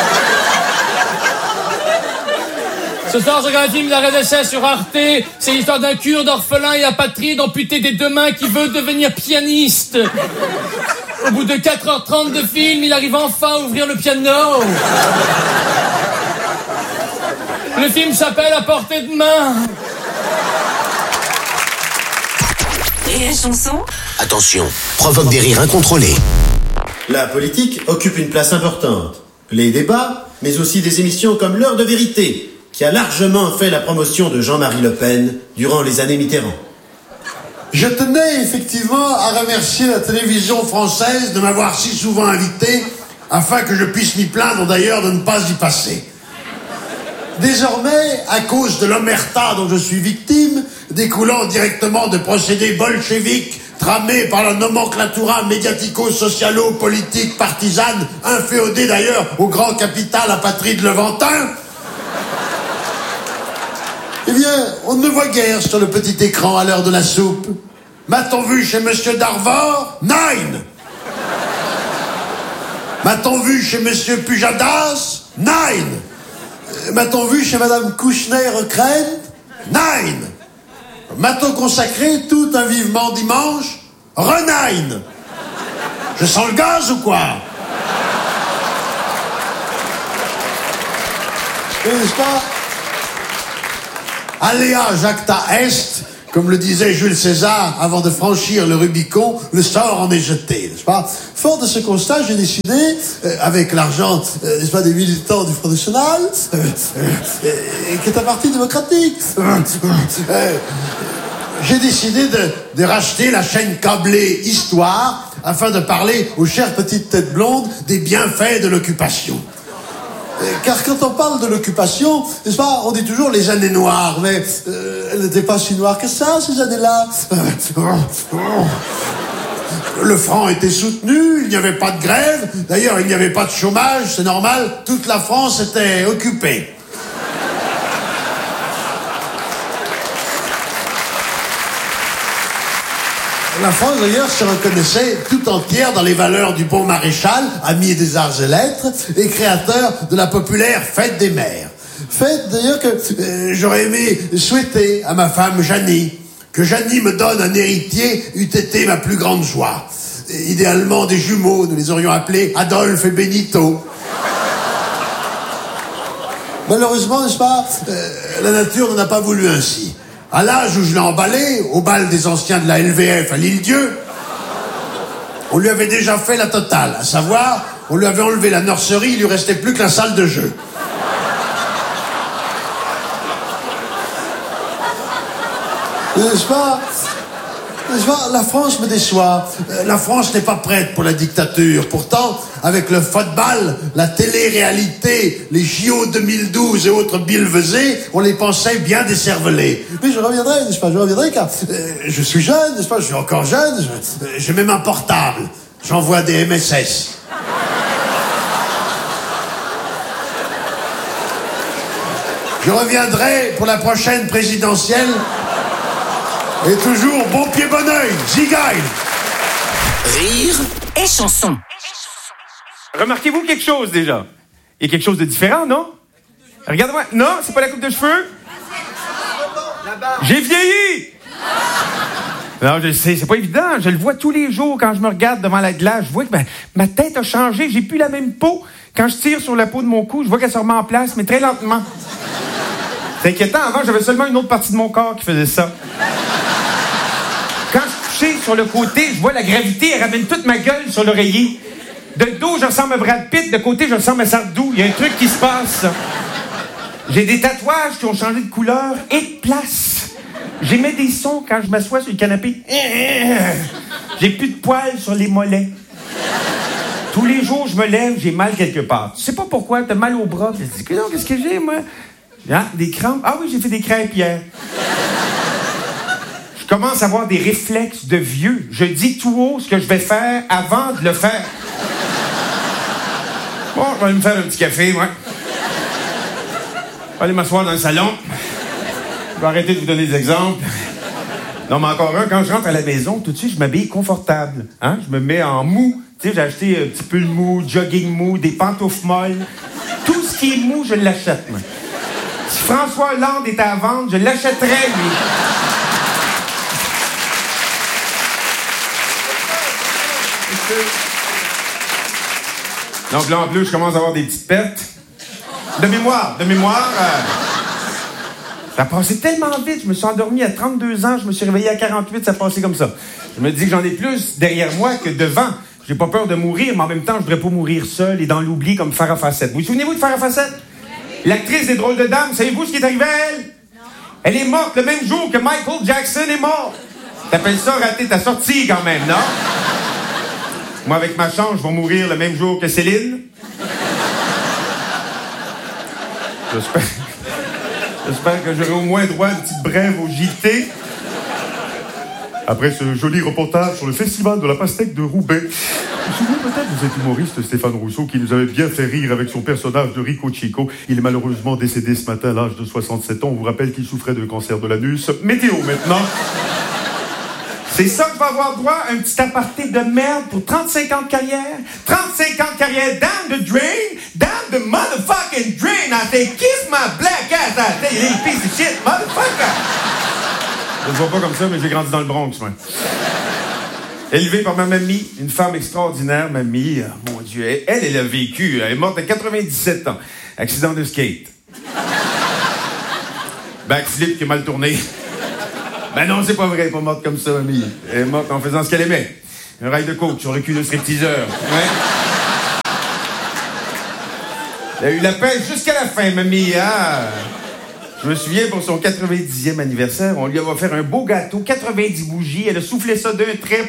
Ce soir, je regarde un film d'arrêt d'essai sur Arte. C'est l'histoire d'un Kurde orphelin et apatride amputé des 2 mains qui veut devenir pianiste. Au bout de 4h30 de film, il arrive enfin à ouvrir le piano. Le film s'appelle À portée de main. Rire et chanson. Attention, provoque des rires incontrôlés. La politique occupe une place importante. Les débats, mais aussi des émissions comme L'heure de vérité, qui a largement fait la promotion de Jean-Marie Le Pen durant les années Mitterrand. Je tenais effectivement à remercier la télévision française de m'avoir si souvent invité, afin que je puisse m'y plaindre d'ailleurs de ne pas y passer. Désormais, à cause de l'omerta dont je suis victime, découlant directement de procédés bolcheviques tramés par la nomenclatura médiatico-socialo-politique partisane, inféodée d'ailleurs au grand capital apatride levantin, eh bien, on ne me voit guère sur le petit écran à l'heure de la soupe. M'a-t-on vu chez Monsieur Darvor? Nine. M'a-t-on vu chez Monsieur Pujadas? Nine. M'a-t-on vu chez Madame Kouchner-Crène? Nine. M'a-t-on consacré tout un vivement dimanche? Renine. Je sens le gaz ou quoi? N'est-ce pas? Alea jacta est, Comme le disait Jules César, avant de franchir le Rubicon, le sort en est jeté, n'est-ce pas? Fort de ce constat, j'ai décidé, avec l'argent, n'est-ce pas, des militants du Front National, qui est un parti démocratique, j'ai décidé de racheter la chaîne câblée Histoire, afin de parler aux chères petites têtes blondes des bienfaits de l'occupation. Car quand on parle de l'occupation, n'est-ce pas, on dit toujours les années noires, mais elles n'étaient pas si noires que ça, ces années-là. Le franc était soutenu, il n'y avait pas de grève, d'ailleurs il n'y avait pas de chômage, c'est normal, toute la France était occupée. La France, d'ailleurs, se reconnaissait tout entière dans les valeurs du bon maréchal, ami des arts et lettres, et créateur de la populaire Fête des Mères. Fête, d'ailleurs, que j'aurais aimé souhaiter à ma femme Jeannie. Que Jeannie me donne un héritier eût été ma plus grande joie. Idéalement, des jumeaux, nous les aurions appelés Adolphe et Benito. Malheureusement, n'est-ce pas, la nature n'en a pas voulu ainsi. À l'âge où je l'ai emballé, au bal des anciens de la LVF à l'Île-Dieu, on lui avait déjà fait la totale. À savoir, on lui avait enlevé la nurserie, il lui restait plus que la salle de jeu. N'est-ce pas? La France me déçoit. La France n'est pas prête pour la dictature. Pourtant, avec le football, la télé-réalité, les JO 2012 et autres billevesées, on les pensait bien décervelés. Mais je reviendrai, n'est-ce pas? Je reviendrai car je suis jeune, n'est-ce pas? Je suis encore jeune. J'ai même un portable. J'envoie des MSS. Je reviendrai pour la prochaine présidentielle. Et toujours bon pied, bon oeil, zigaille. Rire et chanson. Remarquez-vous quelque chose déjà? Il y a quelque chose de différent, non? Regardez-moi. Non, c'est pas la coupe de cheveux? J'ai vieilli! Non, je sais, c'est pas évident. Je le vois tous les jours quand je me regarde devant la glace. Je vois que ma tête a changé. J'ai plus la même peau. Quand je tire sur la peau de mon cou, je vois qu'elle se remet en place, mais très lentement. C'est inquiétant. Avant, j'avais seulement une autre partie de mon corps qui faisait ça. Quand je touchais sur le côté, je vois la gravité, elle ramène toute ma gueule sur l'oreiller. De dos, je ressemble à Brad Pitt. De côté, je ressemble à Sardou. Il y a un truc qui se passe. J'ai des tatouages qui ont changé de couleur et de place. J'émets des sons quand je m'assois sur le canapé. J'ai plus de poils sur les mollets. Tous les jours, je me lève, j'ai mal quelque part. Tu sais pas pourquoi, t'as mal au bras. Je dis, qu'est-ce que j'ai, moi? Hein? Des crampes? Ah oui, j'ai fait des crêpes hier. Je commence à avoir des réflexes de vieux. Je dis tout haut ce que je vais faire avant de le faire. Bon, je vais aller me faire un petit café, moi. Je vais aller m'asseoir dans le salon. Je vais arrêter de vous donner des exemples. Non, mais encore un, quand je rentre à la maison, tout de suite, je m'habille confortable. Hein? Je me mets en mou. Tu sais, j'ai acheté un petit pull mou, jogging mou, des pantoufles molles. Tout ce qui est mou, je l'achète, moi. Si François Hollande était à vendre, je l'achèterais, lui. Donc là, en plus, je commence à avoir des petites pertes. De mémoire. Ça a passé tellement vite. Je me suis endormi à 32 ans. Je me suis réveillé à 48. Ça a passé comme ça. Je me dis que j'en ai plus derrière moi que devant. J'ai pas peur de mourir, mais en même temps, je voudrais pas mourir seul et dans l'oubli comme Farah Fawcett. Vous souvenez-vous de Farah Fawcett? Oui. L'actrice des Drôles de Dames. Savez-vous ce qui est arrivé à elle? Non. Elle est morte le même jour que Michael Jackson est mort. T'appelles ça rater ta sortie quand même, non? Moi, avec ma chance, je vais mourir le même jour que Céline. J'espère que j'aurai au moins droit à une petite brève au JT. Après ce joli reportage sur le festival de la pastèque de Roubaix. Vous vous souvenez peut-être de cet humoriste Stéphane Rousseau qui nous avait bien fait rire avec son personnage de Rico Chico. Il est malheureusement décédé ce matin à l'âge de 67 ans. On vous rappelle qu'il souffrait de cancer de l'anus. Météo maintenant. C'est ça que je vais avoir droit, un petit aparté de merde pour 35 ans de carrière. 35 ans de carrière, down the drain, down the motherfucking drain. I say, kiss my black ass, I say, you little piece of shit, motherfucker. Je ne vois pas comme ça, mais j'ai grandi dans le Bronx, moi. Élevée par ma mamie, une femme extraordinaire, mamie, mon Dieu, elle a vécu, elle est morte à 97 ans. Accident de skate. Backflip qui est mal tourné. Ben non, c'est pas vrai, elle est pas morte comme ça, mamie. Elle est morte en faisant ce qu'elle aimait. Un rail de coke sur le cul de stripteaseur. Ouais. Elle a eu la pêche jusqu'à la fin, mamie, hein? Je me souviens, pour son 90e anniversaire, on lui a offert un beau gâteau, 90 bougies, elle a soufflé ça d'un trait.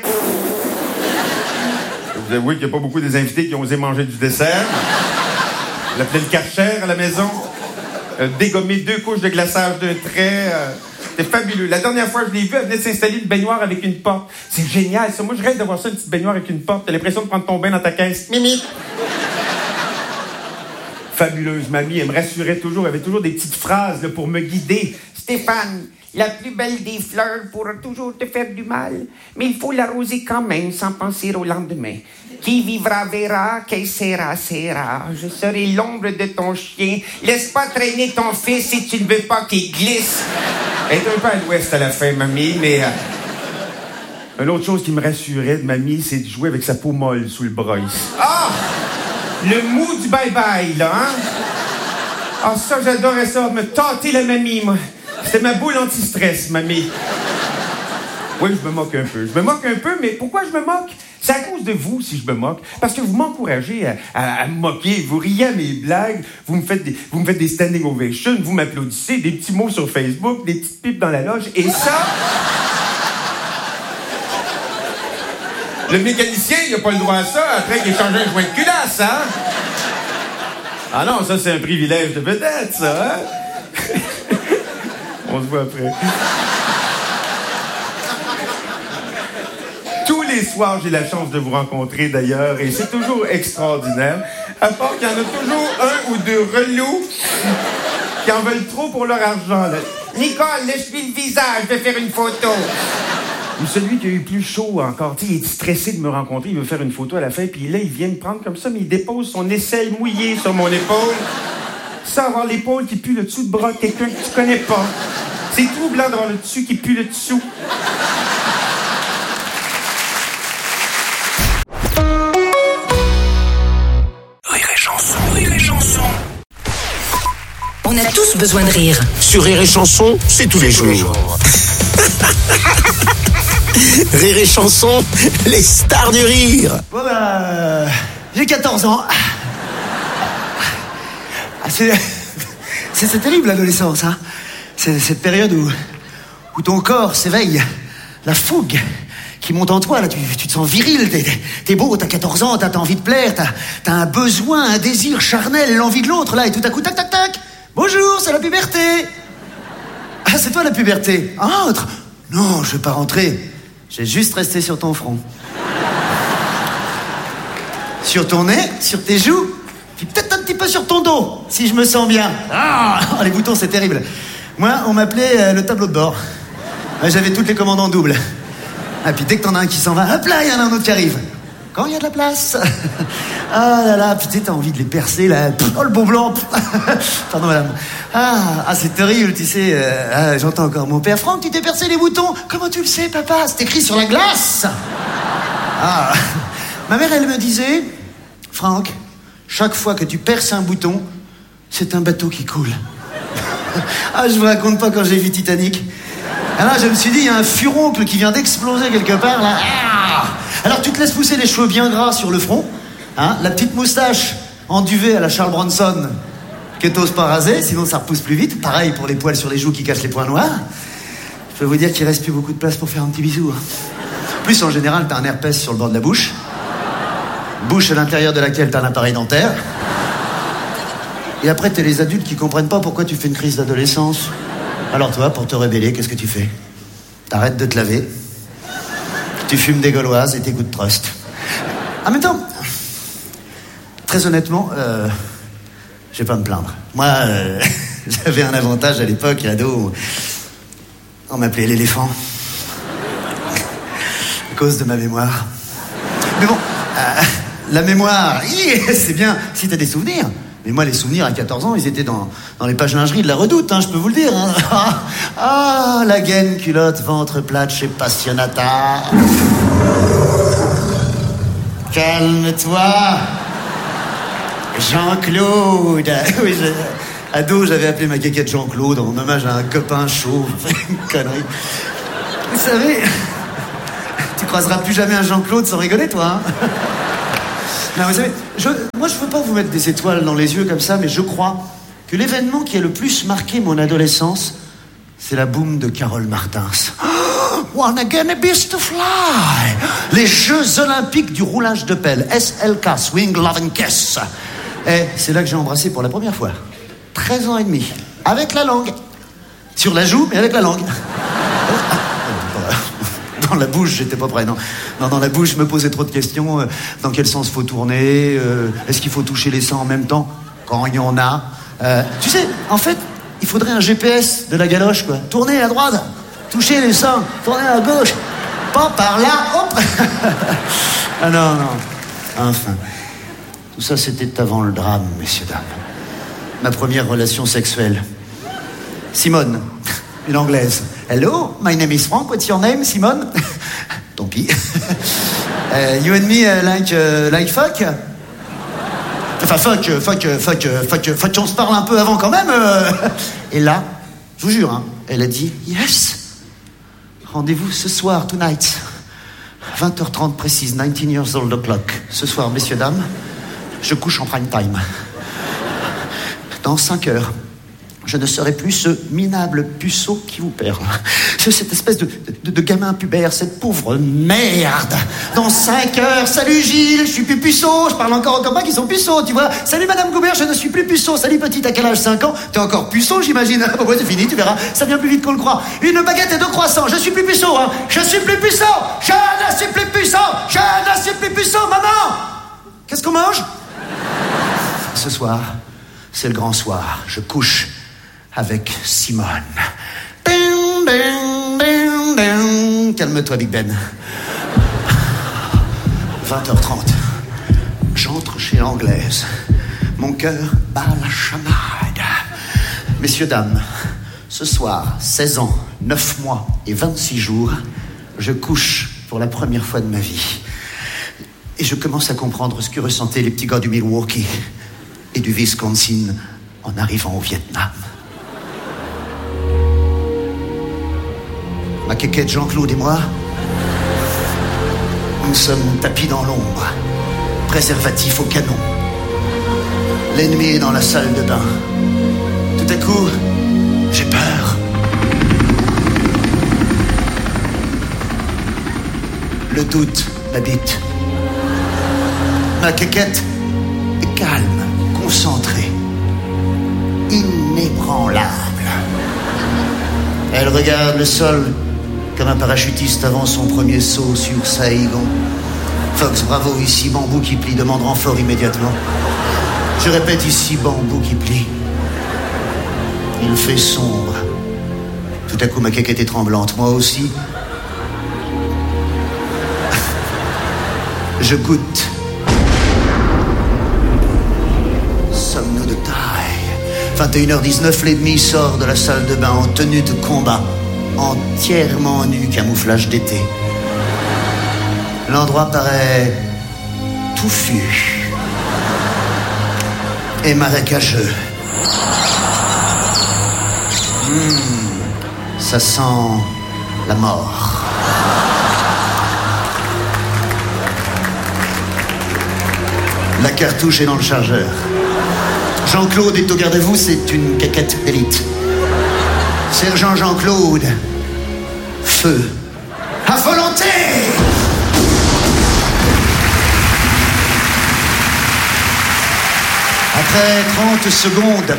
Vous avouez qu'il n'y a pas beaucoup des invités qui ont osé manger du dessert. Elle a appelé le Karcher à la maison. Elle a dégommé 2 couches de glaçage d'un trait. C'était fabuleux. La dernière fois que je l'ai vue, elle venait de s'installer une baignoire avec une porte. C'est génial, ça. Moi, je rêve d'avoir ça, une petite baignoire avec une porte. T'as l'impression de prendre ton bain dans ta caisse. Mimi! Fabuleuse, mamie. Elle me rassurait toujours. Elle avait toujours des petites phrases là, pour me guider. Stéphane, la plus belle des fleurs pourra toujours te faire du mal, mais il faut l'arroser quand même sans penser au lendemain. Qui vivra verra, qui sera, sera. Je serai l'ombre de ton chien. Laisse pas traîner ton fils si tu ne veux pas qu'il glisse. Elle est un peu à l'ouest à la fin, mamie, mais... Une autre chose qui me rassurait de mamie, c'est de jouer avec sa peau molle sous le bras ici. Ah! Le mou du bye-bye, là, hein? Ah, ça, j'adorais ça, me tâter la mamie, moi. C'était ma boule anti-stress, mamie. Oui, je me moque un peu. Je me moque un peu, mais pourquoi je me moque? C'est à cause de vous, si je me moque. Parce que vous m'encouragez à me moquer. Vous riez à mes blagues. Vous me faites des standing ovations. Vous m'applaudissez. Des petits mots sur Facebook. Des petites pipes dans la loge. Et ça... Le mécanicien, il n'a pas le droit à ça après qu'il ait changé un joint de culasse, hein? Ah non, ça, c'est un privilège de vedette, ça, hein? On se voit après. Tous les soirs, j'ai la chance de vous rencontrer, d'ailleurs, et c'est toujours extraordinaire. À part qu'il y en a toujours un ou deux relous qui en veulent trop pour leur argent, là. Nicole, lèche-lui le visage, je vais faire une photo. Ou celui qui a eu plus chaud encore, tu sais, il est stressé de me rencontrer, il veut faire une photo à la fin, puis là, il vient me prendre comme ça, mais il dépose son aisselle mouillée sur mon épaule, sans avoir l'épaule qui pue le dessous de bras de quelqu'un que tu connais pas. C'est troublant d'avoir le dessus qui pue le dessous. Rire et chanson, rire et chanson. On a tous besoin de rire. Sur Rire et chanson, c'est tous les jours. Rire et chanson, les stars du rire. Bon ben, j'ai 14 ans. Ah, c'est terrible l'adolescence, hein. C'est cette période où ton corps s'éveille, la fougue qui monte en toi, là, tu te sens viril, t'es beau, t'as 14 ans, t'as envie de plaire, t'as un besoin, un désir charnel, l'envie de l'autre, là, et tout à coup, tac, tac, tac. Bonjour, c'est la puberté. Ah, c'est toi la puberté. Entre. Non, je vais pas rentrer. J'ai juste resté sur ton front. Sur ton nez, sur tes joues, puis peut-être un petit peu sur ton dos, si je me sens bien. Ah, les boutons, c'est terrible. Moi, on m'appelait le tableau de bord. J'avais toutes les commandes en double. Ah, puis dès que t'en as un qui s'en va, hop là, il y en a un autre qui arrive. Quand il y a de la place. Ah là là, putain, t'as envie de les percer, là. Oh, le beau blanc. Pardon, madame. Ah, c'est terrible, tu sais. J'entends encore mon père. Franck, tu t'es percé les boutons. Comment tu le sais, papa? C'est écrit sur la glace. Ah. Ma mère, elle me disait, Franck, chaque fois que tu perces un bouton, c'est un bateau qui coule. Ah, je vous raconte pas quand j'ai vu Titanic. Alors, je me suis dit, il y a un furoncle qui vient d'exploser quelque part, là. Ah. Alors, tu te laisses pousser les cheveux bien gras sur le front, hein, la petite moustache en duvet à la Charles Bronson, que t'oses pas raser, sinon ça repousse plus vite. Pareil pour les poils sur les joues qui cachent les points noirs. Je peux vous dire qu'il reste plus beaucoup de place pour faire un petit bisou. Hein. En plus, en général, t'as un herpès sur le bord de la bouche. Bouche à l'intérieur de laquelle t'as un appareil dentaire. Et après, t'es les adultes qui comprennent pas pourquoi tu fais une crise d'adolescence. Alors toi, pour te rébeller, qu'est-ce que tu fais? T'arrêtes de te laver. Tu fumes des gauloises et t'écoutes Trust. En même temps, très honnêtement, je vais pas me plaindre. Moi, j'avais un avantage à l'époque, ado. On m'appelait l'éléphant. À cause de ma mémoire. Mais bon, la mémoire, c'est bien si t'as des souvenirs. Mais moi, les souvenirs à 14 ans, ils étaient dans les pages lingerie de la Redoute, hein, je peux vous le dire. Hein. Ah, la gaine, culotte, ventre plate chez Passionata. Calme-toi, Jean-Claude. Oui, ado, j'avais appelé ma caquette Jean-Claude en hommage à un copain chauve. Une connerie. Vous savez, tu croiseras plus jamais un Jean-Claude sans rigoler, toi, hein. Non, vous savez, moi je veux pas vous mettre des étoiles dans les yeux comme ça, mais je crois que l'événement qui a le plus marqué mon adolescence, c'est la boum de Carole Martins. Wanna get a beast to fly. Les Jeux Olympiques du roulage de pelle. SLK, Swing, Love and Kiss. Et c'est là que j'ai embrassé pour la première fois. 13 ans et demi. Avec la langue. Sur la joue, mais avec la langue. Dans la bouche, j'étais pas prêt, non. Non, dans la bouche, je me posais trop de questions. Dans quel sens faut tourner? Est-ce qu'il faut toucher les seins en même temps? Quand il y en a. Tu sais, en fait, il faudrait un GPS de la galoche, quoi. Tourner à droite, toucher les seins, tourner à gauche. Pas par là, hop. Ah non, non. Enfin. Tout ça, c'était avant le drame, messieurs, dames. Ma première relation sexuelle. Simone, une Anglaise. Hello, my name is Frank. What's your name, Simone? Tant pis. You and me like fuck? Enfin, fuck, on se parle un peu avant quand même. Et là, je vous jure, hein, elle a dit yes. Rendez-vous ce soir, tonight. 20h30 précise, 19 years old o'clock. Ce soir, messieurs, dames, je couche en prime time. Dans 5 heures. Je ne serai plus ce minable puceau qui vous perd. Cette espèce de gamin pubère, cette pauvre merde. Dans 5 heures, salut Gilles, je suis plus puceau. Je parle encore aux copains qui sont puceaux, tu vois. Salut Madame Goubert, je ne suis plus puceau. Salut petite, à quel âge? 5 ans? T'es encore puceau, j'imagine. Oh ouais, c'est fini, tu verras. Ça vient plus vite qu'on le croit. Une baguette et 2 croissants. Je suis plus puceau, hein. Je suis plus puceau. Je ne suis plus puceau. Je ne suis plus puceau, maman. Qu'est-ce qu'on mange? Ce soir, c'est le grand soir. Je couche avec Simone. Ding, ding, ding, ding. Calme-toi, Big Ben. 20h30. J'entre chez l'Anglaise. Mon cœur bat la chamade. Messieurs, dames, ce soir, 16 ans, 9 mois et 26 jours, je couche pour la première fois de ma vie. Et je commence à comprendre ce que ressentaient les petits gars du Milwaukee et du Wisconsin en arrivant au Vietnam. Ma quéquette Jean-Claude et moi, nous sommes tapis dans l'ombre, préservatifs au canon. L'ennemi est dans la salle de bain. Tout à coup, j'ai peur. Le doute m'habite. Ma quéquette est calme, concentrée, inébranlable. Elle regarde le sol comme un parachutiste avant son premier saut sur Saïgon. Fox, bravo, ici bambou qui plie, demande renfort immédiatement. Je répète, ici bambou qui plie. Il fait sombre. Tout à coup, ma quéquette est tremblante, moi aussi. Je goûte. Sommes-nous de taille? 21h19, l'ennemi sort de la salle de bain en tenue de combat, entièrement nu, camouflage d'été. L'endroit paraît touffu et marécageux. Ça sent la mort. La cartouche est dans le chargeur. Jean-Claude est au garde-à-vous, c'est une caquette d'élite. Sergent Jean-Claude, feu, à volonté! Après 30 secondes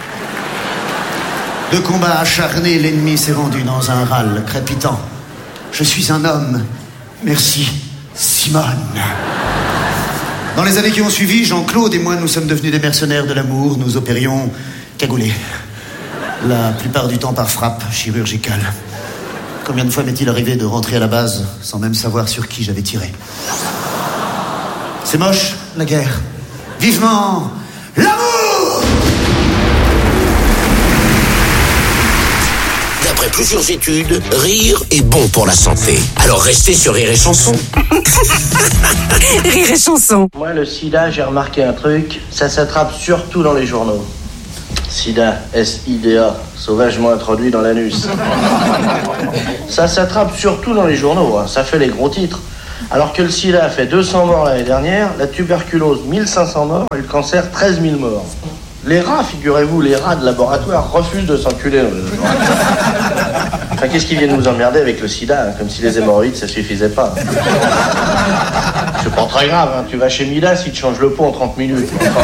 de combat acharné, l'ennemi s'est rendu dans un râle crépitant. Je suis un homme. Merci, Simone. Dans les années qui ont suivi, Jean-Claude et moi, nous sommes devenus des mercenaires de l'amour. Nous opérions cagoulés. La plupart du temps par frappe chirurgicale. Combien de fois m'est-il arrivé de rentrer à la base sans même savoir sur qui j'avais tiré? C'est moche, la guerre. Vivement l'amour! D'après plusieurs études, rire est bon pour la santé. Alors restez sur Rire et Chanson. Rire et Chanson. Moi, le sida, j'ai remarqué un truc, ça s'attrape surtout dans les journaux. Sida, S-I-D-A, sauvagement introduit dans l'anus. Ça s'attrape surtout dans les journaux, hein. Ça fait les gros titres. Alors que le sida a fait 200 morts l'année dernière, la tuberculose 1500 morts et le cancer 13 000 morts. Les rats, figurez-vous, les rats de laboratoire refusent de s'enculer dans les laboratoires. Enfin, qu'est-ce qu'ils viennent nous emmerder avec le sida, hein, comme si les hémorroïdes ça suffisait pas. C'est pas très grave, hein. Tu vas chez Midas, il te change le pot en 30 minutes. Enfin,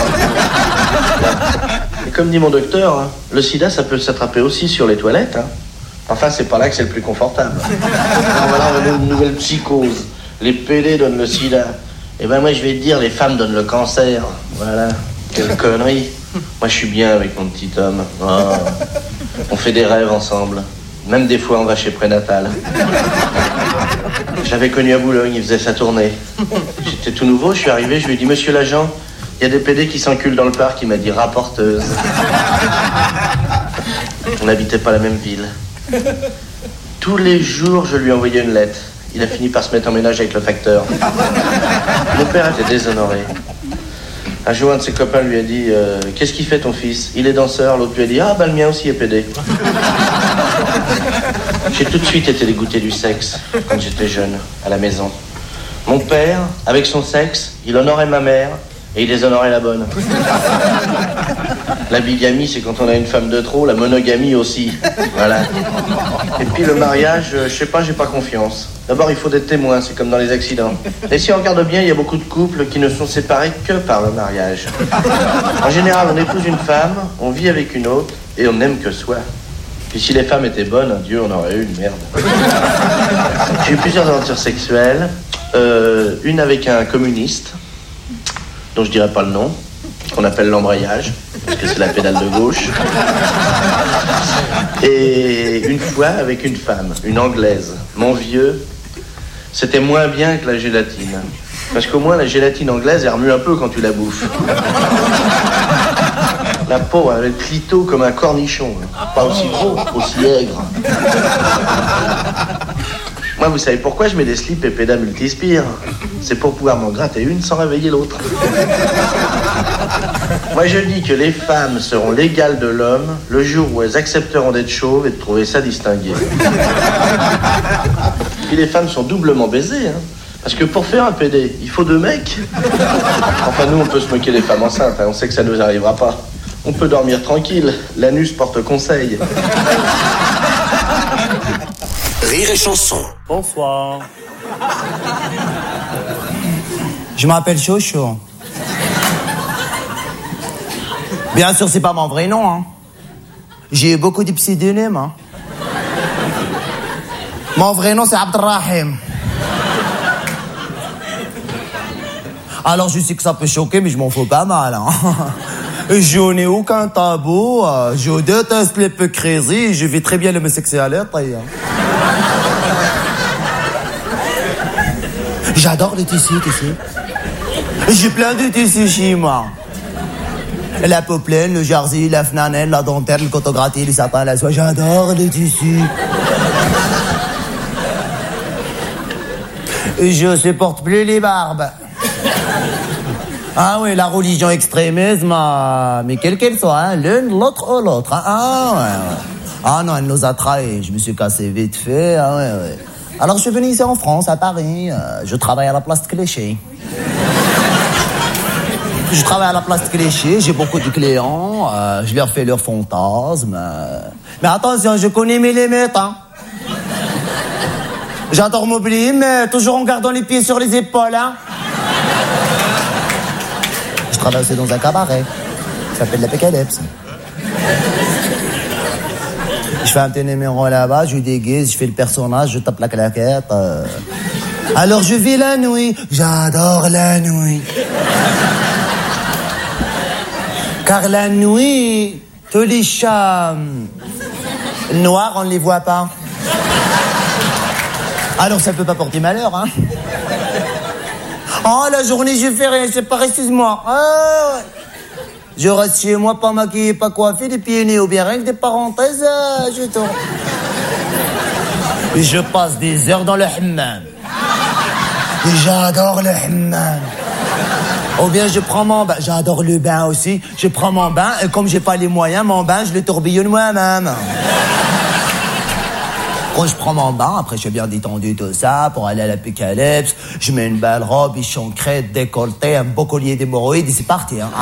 et comme dit mon docteur, hein, le sida ça peut s'attraper aussi sur les toilettes. Hein. Enfin, c'est pas là que c'est le plus confortable. Alors voilà, on a une nouvelle psychose. Les PD donnent le sida. Et ben moi je vais te dire, les femmes donnent le cancer. Voilà, quelle connerie. Moi je suis bien avec mon petit homme. Oh. On fait des rêves ensemble. Même des fois on va chez Prénatal. Je l'avais connu à Boulogne, il faisait sa tournée. J'étais tout nouveau, je suis arrivé, je lui ai dit, monsieur l'agent, il y a des PD qui s'enculent dans le parc. Il m'a dit, rapporteuse. On n'habitait pas la même ville. Tous les jours je lui envoyais une lettre. Il a fini par se mettre en ménage avec le facteur. Mon père était déshonoré. Un jour, un de ses copains lui a dit « Qu'est-ce qu'il fait ton fils ?» Il est danseur. L'autre lui a dit « Ah, bah le mien aussi est pédé. » J'ai tout de suite été dégoûté du sexe quand j'étais jeune, à la maison. Mon père, avec son sexe, il honorait ma mère et il déshonorait la bonne. La bigamie, c'est quand on a une femme de trop, la monogamie aussi. Voilà. Et puis le mariage, je sais pas, j'ai pas confiance. D'abord, il faut des témoins, c'est comme dans les accidents. Et si on regarde bien, il y a beaucoup de couples qui ne sont séparés que par le mariage. En général, on épouse une femme, on vit avec une autre, et on n'aime que soi. Puis si les femmes étaient bonnes, Dieu en aurait eu une merde. J'ai eu plusieurs aventures sexuelles. Une avec un communiste, dont je dirais pas le nom, qu'on appelle l'embrayage, parce que c'est la pédale de gauche. Et une fois avec une femme, une anglaise. Mon vieux, c'était moins bien que la gélatine. Parce qu'au moins la gélatine anglaise, elle remue un peu quand tu la bouffes. La peau avait le clito comme un cornichon. Pas aussi gros, aussi aigre. Moi, vous savez pourquoi je mets des slips et pédas multispire? C'est pour pouvoir m'en gratter une sans réveiller l'autre. Moi, je dis que les femmes seront l'égale de l'homme le jour où elles accepteront d'être chauves et de trouver ça distingué. Puis les femmes sont doublement baisées, hein. Parce que pour faire un PD, il faut 2 mecs. Enfin, nous, on peut se moquer des femmes enceintes, hein. On sait que ça ne nous arrivera pas. On peut dormir tranquille. L'anus porte conseil. Rire et chanson. Bonsoir. Je m'appelle Chocho. Bien sûr, c'est pas mon vrai nom, hein. J'ai eu beaucoup de pseudonymes, hein. Mon vrai nom, c'est Abdelrahim. Alors, je sais que ça peut choquer, mais je m'en fous pas mal, hein. Je n'ai aucun tabou, je déteste l'hypocrisie, je vis très bien l'homosexualité. J'adore les tissus. J'ai plein de tissus chez moi. La poplène, le jersey, la flanelle, la dentelle, le coton gratté, les sapins, la soie. J'adore les tissus. Je supporte plus les barbes. Ah oui, la religion extrémisme, mais quelle qu'elle soit, hein, l'une, l'autre ou l'autre. Hein. Ah ouais. Ah non, elle nous a trahis. Je me suis cassé vite fait. Ah ouais. Alors je suis venu ici en France, à Paris. Je travaille à la place de Clichy. Je travaille à la place de Clichy, j'ai beaucoup de clients. Je leur fais leurs fantasmes. Mais attention, je connais mes limites. Hein. J'adore m'oublier, mais toujours en gardant les pieds sur les épaules. Hein. Je travaille aussi dans un cabaret. Ça s'appelle l'Apocalypse. Je fais un petit numéro là-bas, je déguise, je fais le personnage, je tape la claquette. Alors je vis la nuit. J'adore la nuit. Car la nuit, tous les chats noirs, on ne les voit pas. Alors ça ne peut pas porter malheur, hein. Oh, la journée, je fais rien, c'est pas, excuse-moi. Ah, ouais. Je reste chez moi, pas maquillé, pas coiffé, des pieds nés ou bien rien que des parenthèses, je tourne. Je passe des heures dans le hammam. J'adore le hammam. Ou bien je prends mon bain, j'adore le bain aussi, je prends mon bain, et comme j'ai pas les moyens, mon bain, je le tourbillonne moi-même. Quand je prends mon bain, après je suis bien détendu tout ça, pour aller à l'apocalypse, je mets une belle robe, échancrée, décolletée, un beau collier d'hémorroïdes, et c'est parti, hein.